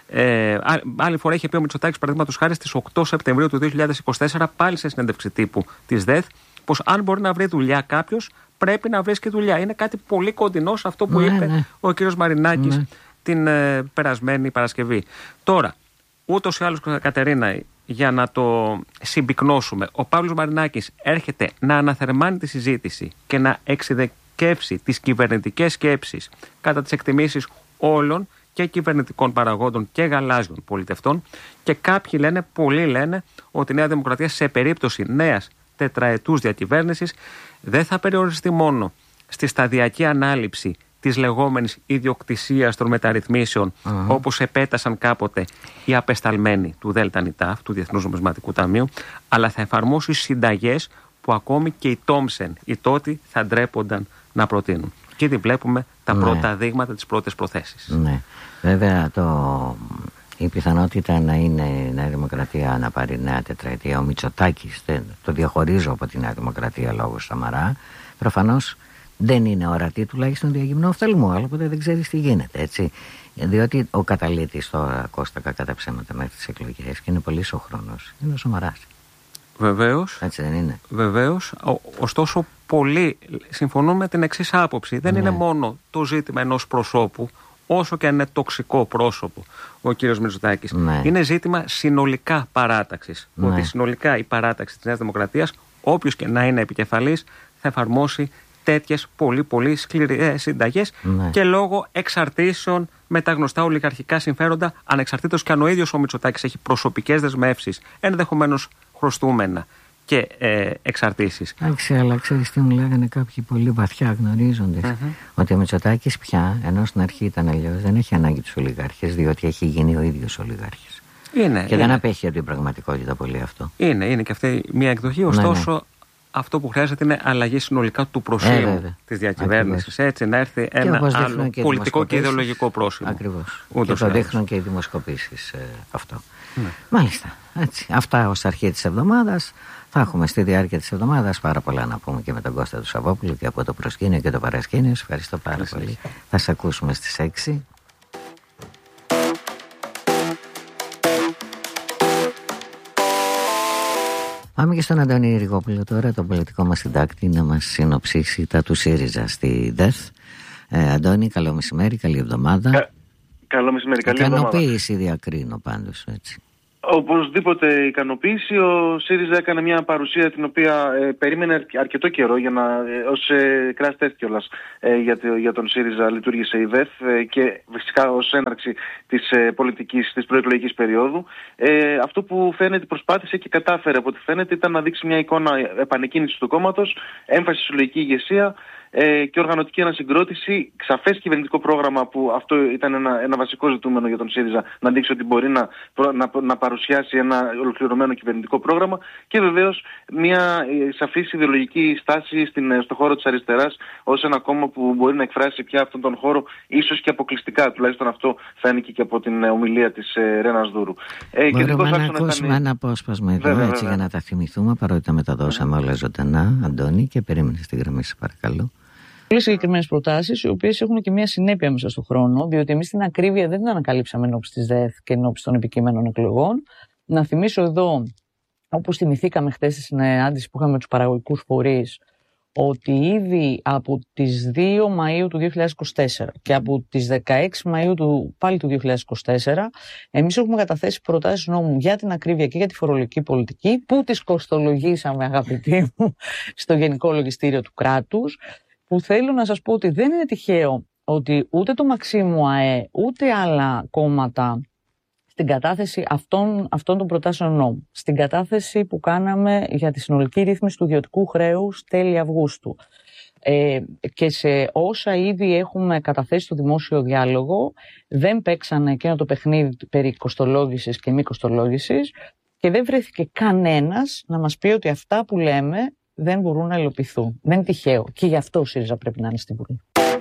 Ε, άλλη φορά είχε πει ο Μητσοτάκης, παραδείγματος χάρη, στις οκτώ Σεπτεμβρίου του δύο χιλιάδες είκοσι τέσσερα, πάλι σε συνέντευξη τύπου της ΔΕΘ, πως αν μπορεί να βρει δουλειά κάποιος, πρέπει να βρει και δουλειά. Είναι κάτι πολύ κοντινό σε αυτό που ναι, είπε ναι. ο κύριος Μαρινάκης ναι. την ε, περασμένη Παρασκευή. Τώρα, ούτως ή άλλως, Κατερίνα, για να το συμπυκνώσουμε, ο Παύλος Μαρινάκης έρχεται να αναθερμάνει τη συζήτηση και να εξειδικεύσει τις κυβερνητικές σκέψεις κατά τις εκτιμήσεις όλων και κυβερνητικών παραγόντων και γαλάζιων πολιτευτών, και κάποιοι λένε, πολλοί λένε, ότι η Νέα Δημοκρατία σε περίπτωση νέας τετραετούς διακυβέρνησης δεν θα περιοριστεί μόνο στη σταδιακή ανάληψη της λεγόμενης ιδιοκτησίας των μεταρρυθμίσεων, uh-huh. όπως επέτασαν κάποτε οι απεσταλμένοι του ΔΝΤ, του Διεθνούς Νομισματικού Ταμείου, αλλά θα εφαρμόσει συνταγές που ακόμη και οι Τόμσεν, οι τότοι, θα ντρέπονταν να προτείνουν. Και ήδη βλέπουμε τα ναι. πρώτα δείγματα, τις πρώτες προθέσεις. Ναι. Βέβαια, το... η πιθανότητα να είναι η Νέα Δημοκρατία να πάρει νέα τετραετία, ο Μητσοτάκης, δεν... το διαχωρίζω από τη Νέα Δημοκρατία λόγω Σαμαρά, προφανώς δεν είναι ορατή, τουλάχιστον διαγυμνό οφθαλμού, αλλά ποτέ δεν ξέρεις τι γίνεται, έτσι. Διότι ο καταλήτης τώρα, Κώστα, κατά ψέματα μέχρι τις εκλογές, και είναι πολύ σοχρόνος, είναι ο Σαμαράς. Βεβαίως. Έτσι δεν είναι. Βεβαίως. Ο, ωστόσο, πολλοί συμφωνούν με την εξής άποψη. Δεν ναι. είναι μόνο το ζήτημα ενός προσώπου, όσο και αν είναι τοξικό πρόσωπο ο κύριος Μητσοτάκης. Ναι. Είναι ζήτημα συνολικά παράταξης. Ναι. Ότι συνολικά η παράταξη της Νέας Δημοκρατίας, όποιος και να είναι επικεφαλής, θα εφαρμόσει τέτοιες πολύ πολύ σκληρές συνταγές ναι. και λόγω εξαρτήσεων με τα γνωστά ολιγαρχικά συμφέροντα, ανεξαρτήτως και αν ο ίδιος ο Μητσοτάκης έχει προσωπικές δεσμεύσεις, ενδεχομένως χρωστούμενα και ε, εξαρτήσεις. Εντάξει, αλλά ξέρεις τι μου λέγανε κάποιοι πολύ βαθιά γνωρίζοντες, mm-hmm. ότι ο Μητσοτάκης πια, ενώ στην αρχή ήταν αλλιώς, δεν έχει ανάγκη τους ολιγάρχες, διότι έχει γίνει ο ίδιος ολιγάρχης. Είναι, και είναι. δεν απέχει από την πραγματικότητα πολύ αυτό. Είναι, είναι και αυτή μια εκδοχή, ωστόσο. Ναι, ναι. Αυτό που χρειάζεται είναι αλλαγή συνολικά του προσήμου ε, της διακυβέρνησης. Έτσι, να έρθει ένα άλλο και πολιτικό και ιδεολογικό πρόσημο. Ακριβώς. Ούτως και το δείχνουν και οι δημοσκοπήσεις ε, αυτό. Ναι. Μάλιστα. Έτσι. Αυτά ως αρχή της εβδομάδας. Θα έχουμε στη διάρκεια της εβδομάδας πάρα πολλά να πούμε και με τον Κώστα του Σαββόπουλου και από το προσκήνιο και το παρασκήνιο. Σας ευχαριστώ πάρα Ευχαριστώ. πολύ. Θα σας ακούσουμε στις έξι. Πάμε και στον Αντώνη Ριγόπουλο τώρα, τον πολιτικό μας συντάκτη, να μας συνοψίσει τα του ΣΥΡΙΖΑ στη ΔΕΘ. Ε, Αντώνη, καλό μεσημέρι, καλή εβδομάδα. Κα, καλό μεσημέρι, καλή εβδομάδα. Ικανοποίηση διακρίνω πάντως, έτσι. Οπωσδήποτε ικανοποίηση. Ο ΣΥΡΙΖΑ έκανε μια παρουσία την οποία ε, περίμενε αρκετό καιρό για να, ε, ως ε, crash test κιόλας ε, για, για τον ΣΥΡΙΖΑ λειτουργήσε η ΔΕΘ ε, και φυσικά ως έναρξη της ε, πολιτικής, της προεκλογικής περίοδου. Ε, αυτό που φαίνεται προσπάθησε και κατάφερε από ό,τι φαίνεται ήταν να δείξει μια εικόνα επανεκκίνησης του κόμματος, έμφαση στη συλλογική ηγεσία ε, και οργανωτική ανασυγκρότηση, σαφές κυβερνητικό πρόγραμμα που αυτό ήταν ένα, ένα βασικό ζητούμενο για τον ΣΥΡΙΖΑ, να δείξει ότι μπορεί να, να, να παρουσιάσει ένα ολοκληρωμένο κυβερνητικό πρόγραμμα και βεβαίως μια σαφής ιδεολογική στάση στην, στο χώρο της αριστεράς ως ένα κόμμα που μπορεί να εκφράσει πια αυτόν τον χώρο ίσως και αποκλειστικά, τουλάχιστον αυτό φάνηκε και από την ομιλία της ε, Ρένας Δούρου. Ε, Μπορούμε να ακούσουμε ήταν... ένα απόσπασμα εδώ βέβαια, έτσι βέβαια. Για να τα θυμηθούμε, παρότι τα μεταδώσαμε όλα ζωντανά. Αντώνη, και περίμενε στη γραμμή σας παρακαλώ. Πολύ συγκεκριμένες προτάσεις, οι οποίες έχουν και μια συνέπεια μέσα στον χρόνο, διότι εμείς την ακρίβεια δεν την ανακαλύψαμε εν ώψη της ΔΕΘ και εν ώψη των επικείμενων εκλογών. Να θυμίσω εδώ, όπως θυμηθήκαμε χθες στη συνάντηση που είχαμε με τους παραγωγικούς φορείς, ότι ήδη από τις δύο Μαΐου του δύο χιλιάδες είκοσι τέσσερα και από τις δεκαέξι Μαΐου του, πάλι του δύο χιλιάδες είκοσι τέσσερα, εμείς έχουμε καταθέσει προτάσεις νόμου για την ακρίβεια και για τη φορολογική πολιτική, που τις κοστολογήσαμε, αγαπητοί μου, στο Γενικό Λογιστήριο του Κράτους. Που θέλω να σας πω ότι δεν είναι τυχαίο ότι ούτε το Μαξίμου ΑΕ ούτε άλλα κόμματα στην κατάθεση αυτών, αυτών των προτάσεων νόμου, στην κατάθεση που κάναμε για τη συνολική ρύθμιση του ιδιωτικού χρέους τέλη Αυγούστου ε, και σε όσα ήδη έχουμε καταθέσει στο δημόσιο διάλογο, δεν παίξανε εκείνο το παιχνίδι περί κοστολόγησης και μη κοστολόγησης και δεν βρέθηκε κανένας να μας πει ότι αυτά που λέμε δεν μπορούν να υλοποιηθούν. Δεν είναι τυχαίο. Και γι' αυτό ο ΣΥΡΙΖΑ πρέπει να είναι στην Βουλή.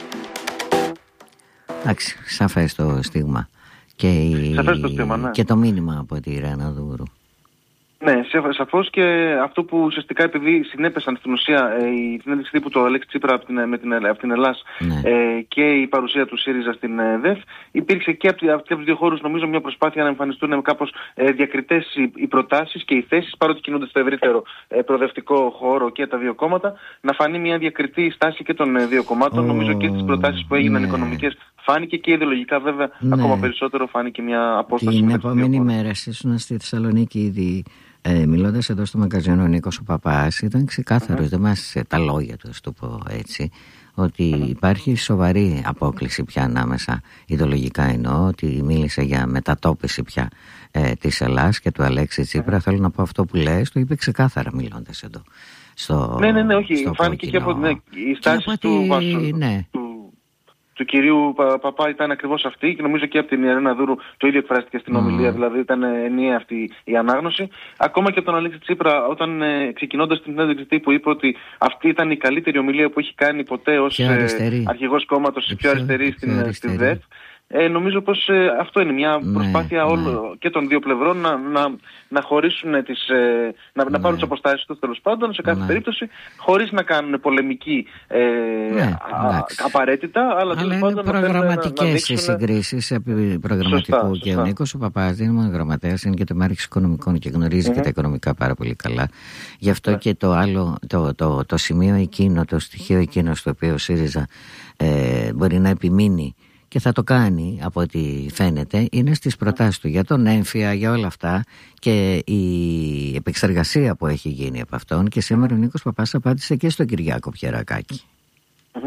Εντάξει, σαφές το στίγμα. Και, η... το στίγμα, ναι. Και το μήνυμα από τη Ρένα Δούρου. Ναι, σαφώς, και αυτό που ουσιαστικά επειδή συνέπεσαν στην ουσία ε, η συνέντευξη τύπου του Αλέξη Τσίπρα από την, με την, από την Ελλάς ναι. ε, και η παρουσία του ΣΥΡΙΖΑ στην ε, ΔΕΘ, υπήρξε και από, από τους δύο χώρους νομίζω μια προσπάθεια να εμφανιστούν κάπως ε, διακριτές οι, οι προτάσεις και οι θέσεις, παρότι κινούνται στο ευρύτερο ε, προοδευτικό χώρο και τα δύο κόμματα, να φανεί μια διακριτή στάση και των ε, δύο κομμάτων. Oh, νομίζω και στις προτάσεις που έγιναν ναι. οικονομικές φάνηκε και ιδεολογικά βέβαια ναι. ακόμα περισσότερο φάνηκε μια απόσταση. Την επόμενη μέρα ήσουν στη Θεσσαλονίκη ήδη. Ε, μιλώντας εδώ στο μαγκαζίνο ο Νίκος ο Παπάς, ήταν ξεκάθαρος, mm-hmm. δεν μας τα λόγια του, ας το πω έτσι, ότι mm-hmm. υπάρχει σοβαρή απόκληση πια ανάμεσα, ιδεολογικά εννοώ, ότι μίλησε για μετατόπιση πια ε, της Ελλάς και του Αλέξη Τσίπρα. Mm-hmm. Θέλω να πω αυτό που λες, το είπε ξεκάθαρα μιλώντας εδώ. Στο, ναι, ναι, ναι, όχι, φάνηκε και από ναι, η στάση του Βάσου. Ναι. Του... του κυρίου Πα, Παπά ήταν ακριβώς αυτή και νομίζω και από την Ρένα Δούρου το ίδιο εκφράστηκε στην mm. ομιλία, δηλαδή ήταν ενιαία αυτή η ανάγνωση. Ακόμα και από τον Αλέξη Τσίπρα, όταν ε, ξεκινώντας την συνέντευξη που είπε ότι αυτή ήταν η καλύτερη ομιλία που έχει κάνει ποτέ ως ε, αρχηγός κόμματος, η πιο αριστερή στην, στη ΔΕΘ. Ε, νομίζω πως ε, αυτό είναι μια προσπάθεια ναι, όλο, ναι. και των δύο πλευρών να, να, να χωρίσουν τις, ε, να, ναι. να πάρουν τις αποστάσεις τους τέλος πάντων σε κάθε ναι. περίπτωση, χωρίς να κάνουν πολεμική ε, ναι, α, απαραίτητα, αλλά τέλος πάντων να προγραμματικές οι συγκρίσεις επί προγραμματικού. Σωστά, και σωστά. Ο Νίκος ο Παπάς δεν είναι μόνο γραμματέας, είναι και το Μάρχης Οικονομικών και γνωρίζει mm-hmm. και τα οικονομικά πάρα πολύ καλά. Γι' αυτό yeah. και το άλλο, το, το, το, το σημείο εκείνο, το στοιχείο εκείνο στο οποίο ο ΣΥΡΙΖΑ ε, μπορεί να επιμείνει και θα το κάνει από ό,τι φαίνεται, είναι στις προτάσεις του για τον έμφυα, για όλα αυτά και η επεξεργασία που έχει γίνει από αυτόν. Και σήμερα ο Νίκος Παπάς απάντησε και στον Κυριάκο Πιερακάκη. Mm-hmm.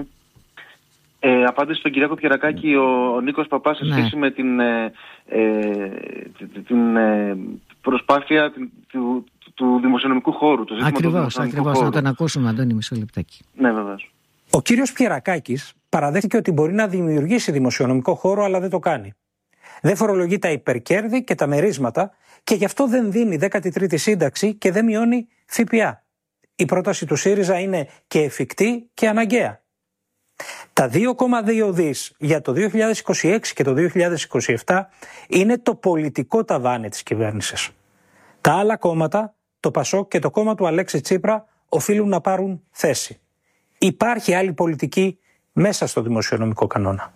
Ε, απάντησε στον Κυριάκο Πιερακάκη mm. ο, ο Νίκος Παπάς σε σχέση ναι. με την, ε, ε, την ε, προσπάθεια την, του, του δημοσιονομικού χώρου. Το ακριβώς, ακριβώς. Να τον ακούσουμε, Αντώνη, μισό λεπτάκι. Ναι, βεβαίως. Ο κύριος Πιερακάκης παραδέχτηκε ότι μπορεί να δημιουργήσει δημοσιονομικό χώρο, αλλά δεν το κάνει. Δεν φορολογεί τα υπερκέρδη και τα μερίσματα και γι' αυτό δεν δίνει δέκατη τρίτη σύνταξη και δεν μειώνει ΦΠΑ. Η πρόταση του ΣΥΡΙΖΑ είναι και εφικτή και αναγκαία. Τα δύο κόμμα δύο δις για το δύο χιλιάδες είκοσι έξι και το δύο χιλιάδες είκοσι επτά είναι το πολιτικό ταβάνι της κυβέρνησης. Τα άλλα κόμματα, το ΠΑΣΟΚ και το κόμμα του Αλέξη Τσίπρα, οφείλουν να πάρουν θέση. Υπάρχει άλλη πολιτική μέσα στο δημοσιονομικό κανόνα.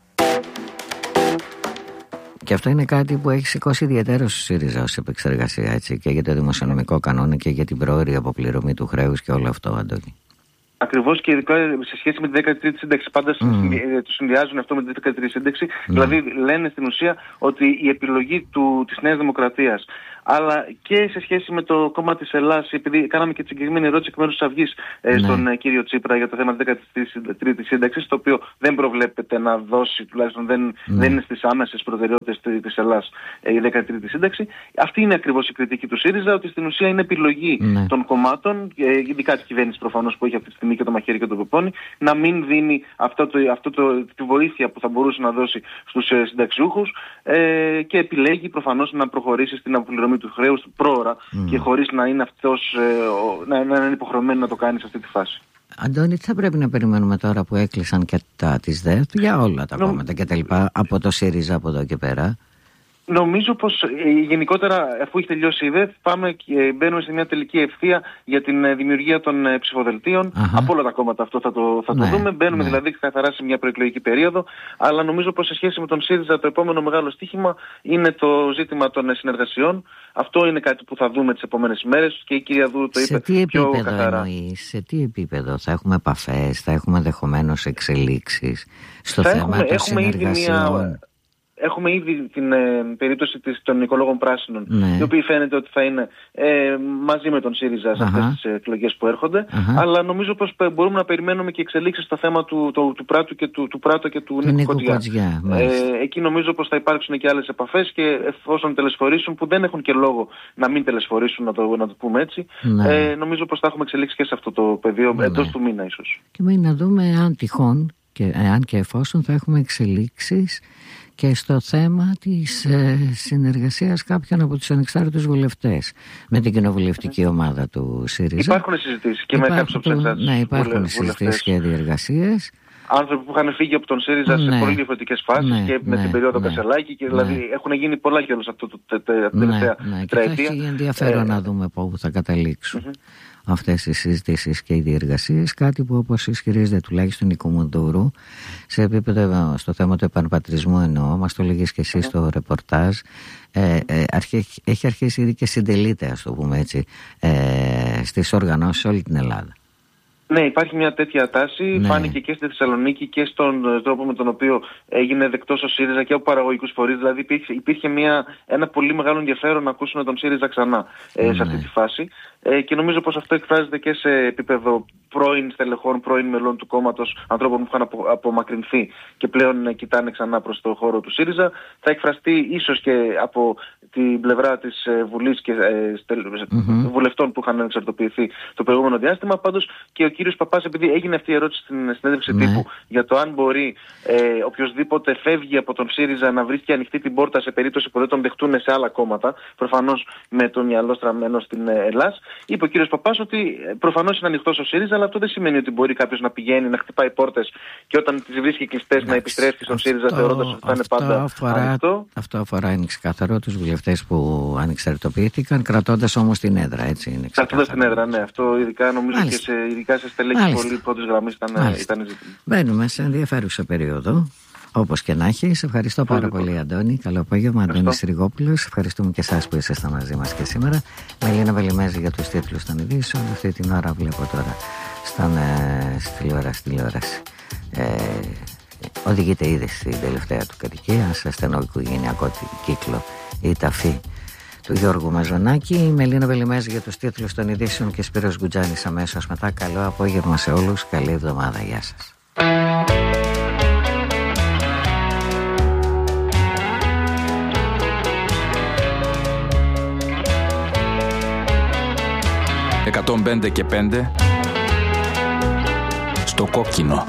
Και αυτό είναι κάτι που έχει σηκώσει ιδιαίτερο στο ΣΥΡΙΖΑ ως επεξεργασία, έτσι, και για το δημοσιονομικό κανόνα και για την πρόωρη αποπληρωμή του χρέους και όλο αυτό, Αντώνη. Ακριβώς, και ειδικά σε σχέση με τη δέκατη τρίτη σύνταξη, πάντα mm. το συνδυάζουν αυτό με τη δέκατη τρίτη σύνταξη. Mm. Δηλαδή λένε στην ουσία ότι η επιλογή του, της Νέας Δημοκρατίας αλλά και σε σχέση με το κόμμα της Ελλάς, επειδή κάναμε και τη συγκεκριμένη ερώτηση εκ μέρους της Αυγής ε, ναι. στον ε, κύριο Τσίπρα για το θέμα της δέκατης τρίτης σύνταξης, το οποίο δεν προβλέπεται να δώσει, τουλάχιστον δεν, ναι. δεν είναι στις άμεσες προτεραιότητες της Ελλάς ε, η δέκατη τρίτη σύνταξη. Αυτή είναι ακριβώς η κριτική του ΣΥΡΙΖΑ, ότι στην ουσία είναι επιλογή ναι. των κομμάτων, ε, ειδικά της κυβέρνησης προφανώς που έχει αυτή τη στιγμή και το μαχαίρι και το πεπόνι, να μην δίνει αυτό το, αυτό το, τη βοήθεια που θα μπορούσε να δώσει στους ε, συνταξιούχους ε, και επιλέγει προφανώς να προχωρήσει στην αποπληρωμή του χρέους πρόωρα mm. και χωρίς να είναι αυτός ε, ο, να, να είναι υποχρεωμένο να το κάνει σε αυτή τη φάση. Αντώνη, τι θα πρέπει να περιμένουμε τώρα που έκλεισαν και τα της ΔΕΘ για όλα τα Νο... κόμματα και τα λοιπά από το ΣΥΡΙΖΑ από εδώ και πέρα? Νομίζω πως ε, γενικότερα, αφού έχει τελειώσει η ΔΕΘ, πάμε και μπαίνουμε σε μια τελική ευθεία για την ε, δημιουργία των ε, ψηφοδελτίων. Αχα. Από όλα τα κόμματα αυτό θα το, θα ναι, το δούμε. Μπαίνουμε ναι. δηλαδή καθαρά σε μια προεκλογική περίοδο. Αλλά νομίζω πως σε σχέση με τον ΣΥΡΙΖΑ το επόμενο μεγάλο στοίχημα είναι το ζήτημα των ε, συνεργασιών. Αυτό είναι κάτι που θα δούμε τις επόμενες ημέρες και η κυρία Δούρου το είπε σε πιο καθαρά. Σε τι επίπεδο εννοείς, σε τι επίπεδο θα έχουμε επαφές, θα έχουμε ενδεχομένως εξελίξεις στο θα θέμα έχουμε, των έχουμε συνεργασιών? Μια... Έχουμε ήδη την ε, περίπτωση της, των οικολόγων πράσινων, ναι. οι οποίοι φαίνεται ότι θα είναι ε, μαζί με τον ΣΥΡΙΖΑ σε αυτές τις εκλογές που έρχονται. Αχα. Αλλά νομίζω πως μπορούμε να περιμένουμε και εξελίξεις στο θέμα του, του, του Πράτου και του, του, Πράτου και του Νίκου Κοντζιά. Ε, εκεί νομίζω πως θα υπάρξουν και άλλες επαφές και εφόσον τελεσφορήσουν, που δεν έχουν και λόγο να μην τελεσφορήσουν, να το, να το πούμε έτσι, ναι. ε, νομίζω πως θα έχουμε εξελίξει και σε αυτό το πεδίο ναι. εντός του μήνα ίσως. Και μην να δούμε αν τυχόν, και, αν και εφόσον θα έχουμε εξελίξεις και στο θέμα της ε, συνεργασίας κάποιων από τους ανεξάρτητους βουλευτές με την κοινοβουλευτική ομάδα του ΣΥΡΙΖΑ. Υπάρχουν συζητήσεις και υπάρχουν, με κάποιους από τους ανεξάρτητους. Ναι, υπάρχουν συζητήσεις και διεργασίες. Άνθρωποι που είχαν φύγει από τον ΣΥΡΙΖΑ ναι. σε πολύ διαφορετικές φάσεις ναι, και με ναι, την περίοδο ναι, Κασελάκη και δηλαδή ναι. έχουν γίνει πολλά και όλους αυτό το τελευταία ναι, ναι. τριετία. Και θα έχει ενδιαφέρον ε, να δούμε πού θα καταλήξουν mm-hmm. αυτές οι συζητήσεις και οι διεργασίες. Κάτι που, όπως ισχυρίζεται τουλάχιστον η Κουμουντούρου, σε επίπεδο στο θέμα του επανπατρισμού εννοώ, μας το λέγεις και εσύ mm-hmm. στο ρεπορτάζ, ε, ε, αρχι, έχει αρχίσει ήδη και συντελείται, ας το πούμε έτσι, ε, στις οργανώσεις όλη την Ελλάδα. Ναι, υπάρχει μια τέτοια τάση. Ναι. Φάνηκε και στη Θεσσαλονίκη και στον τρόπο με τον οποίο έγινε δεκτός ο ΣΥΡΙΖΑ και από παραγωγικούς φορείς. Δηλαδή υπήρχε, υπήρχε μια, ένα πολύ μεγάλο ενδιαφέρον να ακούσουν τον ΣΥΡΙΖΑ ξανά ε, ναι. σε αυτή τη φάση. Ε, και νομίζω πως αυτό εκφράζεται και σε επίπεδο πρώην στελεχών, πρώην μελών του κόμματος, ανθρώπων που είχαν απο, απομακρυνθεί και πλέον ε, κοιτάνε ξανά προς το χώρο του ΣΥΡΙΖΑ. Θα εκφραστεί ίσως και από την πλευρά της ε, Βουλής και ε, στελ, mm-hmm. βουλευτών που είχαν εξαρτοποιηθεί το προηγούμενο διάστημα. Πάντως και ο κύριος Παπάς, επειδή έγινε αυτή η ερώτηση στην συνέντευξη ναι. τύπου για το αν μπορεί ε, οποιοσδήποτε φεύγει από τον ΣΥΡΙΖΑ να βρίσκει ανοιχτή την πόρτα σε περίπτωση που δεν τον δεχτούν σε άλλα κόμματα, προφανώς με το μυαλό στραμμένο στην ε, Ελλάς, είπε ο κύριος Παπάς ότι προφανώς είναι ανοιχτός ο ΣΥΡΙΖΑ, αλλά αυτό δεν σημαίνει ότι μπορεί κάποιος να πηγαίνει, να χτυπάει πόρτες και όταν τις βρίσκει κλειστές να επιστρέφει στον ΣΥΡΙΖΑ θεωρώντας ότι θα είναι πάντα αφορά, ανοιχτό. Αυτό αφορά, είναι ξεκαθαρό, τους βουλευτές που ανεξαρτητοποιήθηκαν, κρατώντας όμως την έδρα, έτσι είναι. Κρατώντας την έδρα, ναι. Αυτό ειδικά νομίζω και σε, ειδικά σε στελέχη πολύ πρώτης γραμμής ήταν, ήταν ζήτημα. Μπαίνουμε σε ενδιαφέρουσα περίοδο. Όπως και να έχει, σε ευχαριστώ πάρα Πολύ πολύ, Αντώνη. Καλό απόγευμα, Αντώνης Ριγόπουλος. Ευχαριστούμε και εσάς που ήσασταν μαζί μας και σήμερα. Μελίνα Βελιμέζη για τους τίτλους των ειδήσεων. Αυτή την ώρα βλέπω τώρα στον, ε, στη τηλεόραση. τηλεόραση. Ε, οδηγείται ήδη στην τελευταία του κατοικία, σε στενό οικογενειακό κύκλο, η ταφή του Γιώργου Μαζονάκη. Η Μελίνα Βελιμέζη για τους τίτλους των ειδήσεων και Σπύρος Γκουτζάνης αμέσως μετά. Καλό απόγευμα σε όλους. Καλή εβδομάδα. Γεια σας. εκατόν πέντε και πέντε στο κόκκινο.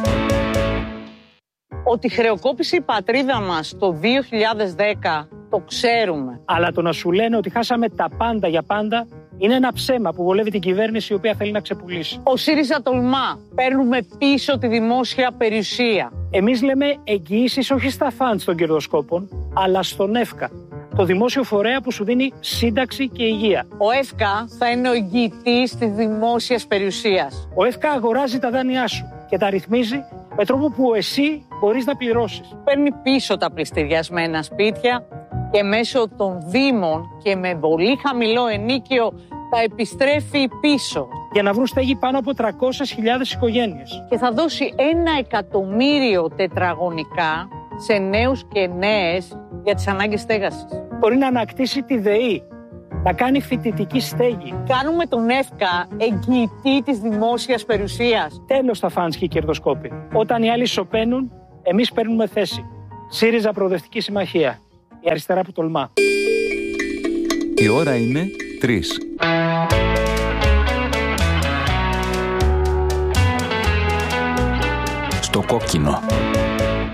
Ότι χρεοκόπησε η πατρίδα μας το δύο χιλιάδες δέκα το ξέρουμε. Αλλά το να σου λένε ότι χάσαμε τα πάντα για πάντα είναι ένα ψέμα που βολεύει την κυβέρνηση η οποία θέλει να ξεπουλήσει. Ο ΣΥΡΙΖΑ τολμά. Παίρνουμε πίσω τη δημόσια περιουσία. Εμείς λέμε εγγυήσεις όχι στα φαντς των κερδοσκόπων, αλλά στον ΕΦΚΑ. Το δημόσιο φορέα που σου δίνει σύνταξη και υγεία. Ο ΕΦΚΑ θα είναι ο εγγυητής της δημόσιας περιουσίας. Ο ΕΦΚΑ αγοράζει τα δάνειά σου και τα ρυθμίζει με τρόπο που εσύ μπορείς να πληρώσεις. Παίρνει πίσω τα πληστηριασμένα σπίτια και μέσω των δήμων και με πολύ χαμηλό ενίκιο τα επιστρέφει πίσω. Για να βρουν στέγη πάνω από τριακόσιες χιλιάδες οικογένειες. Και θα δώσει ένα εκατομμύριο τετραγωνικά σε νέους και νέες για τις ανάγκες στέγασης. Μπορεί να ανακτήσει τη ΔΕΗ να κάνει φοιτητική στέγη. Κάνουμε τον ΕΦΚΑ εγγυητή της δημόσιας περιουσίας. Τέλος τα φάνς και οι κερδοσκόποι. Όταν οι άλλοι σωπαίνουν, εμείς παίρνουμε θέση. ΣΥΡΙΖΑ Προοδευτική Συμμαχία. Η αριστερά που τολμά. Η ώρα είναι τρεις. Στο κόκκινο.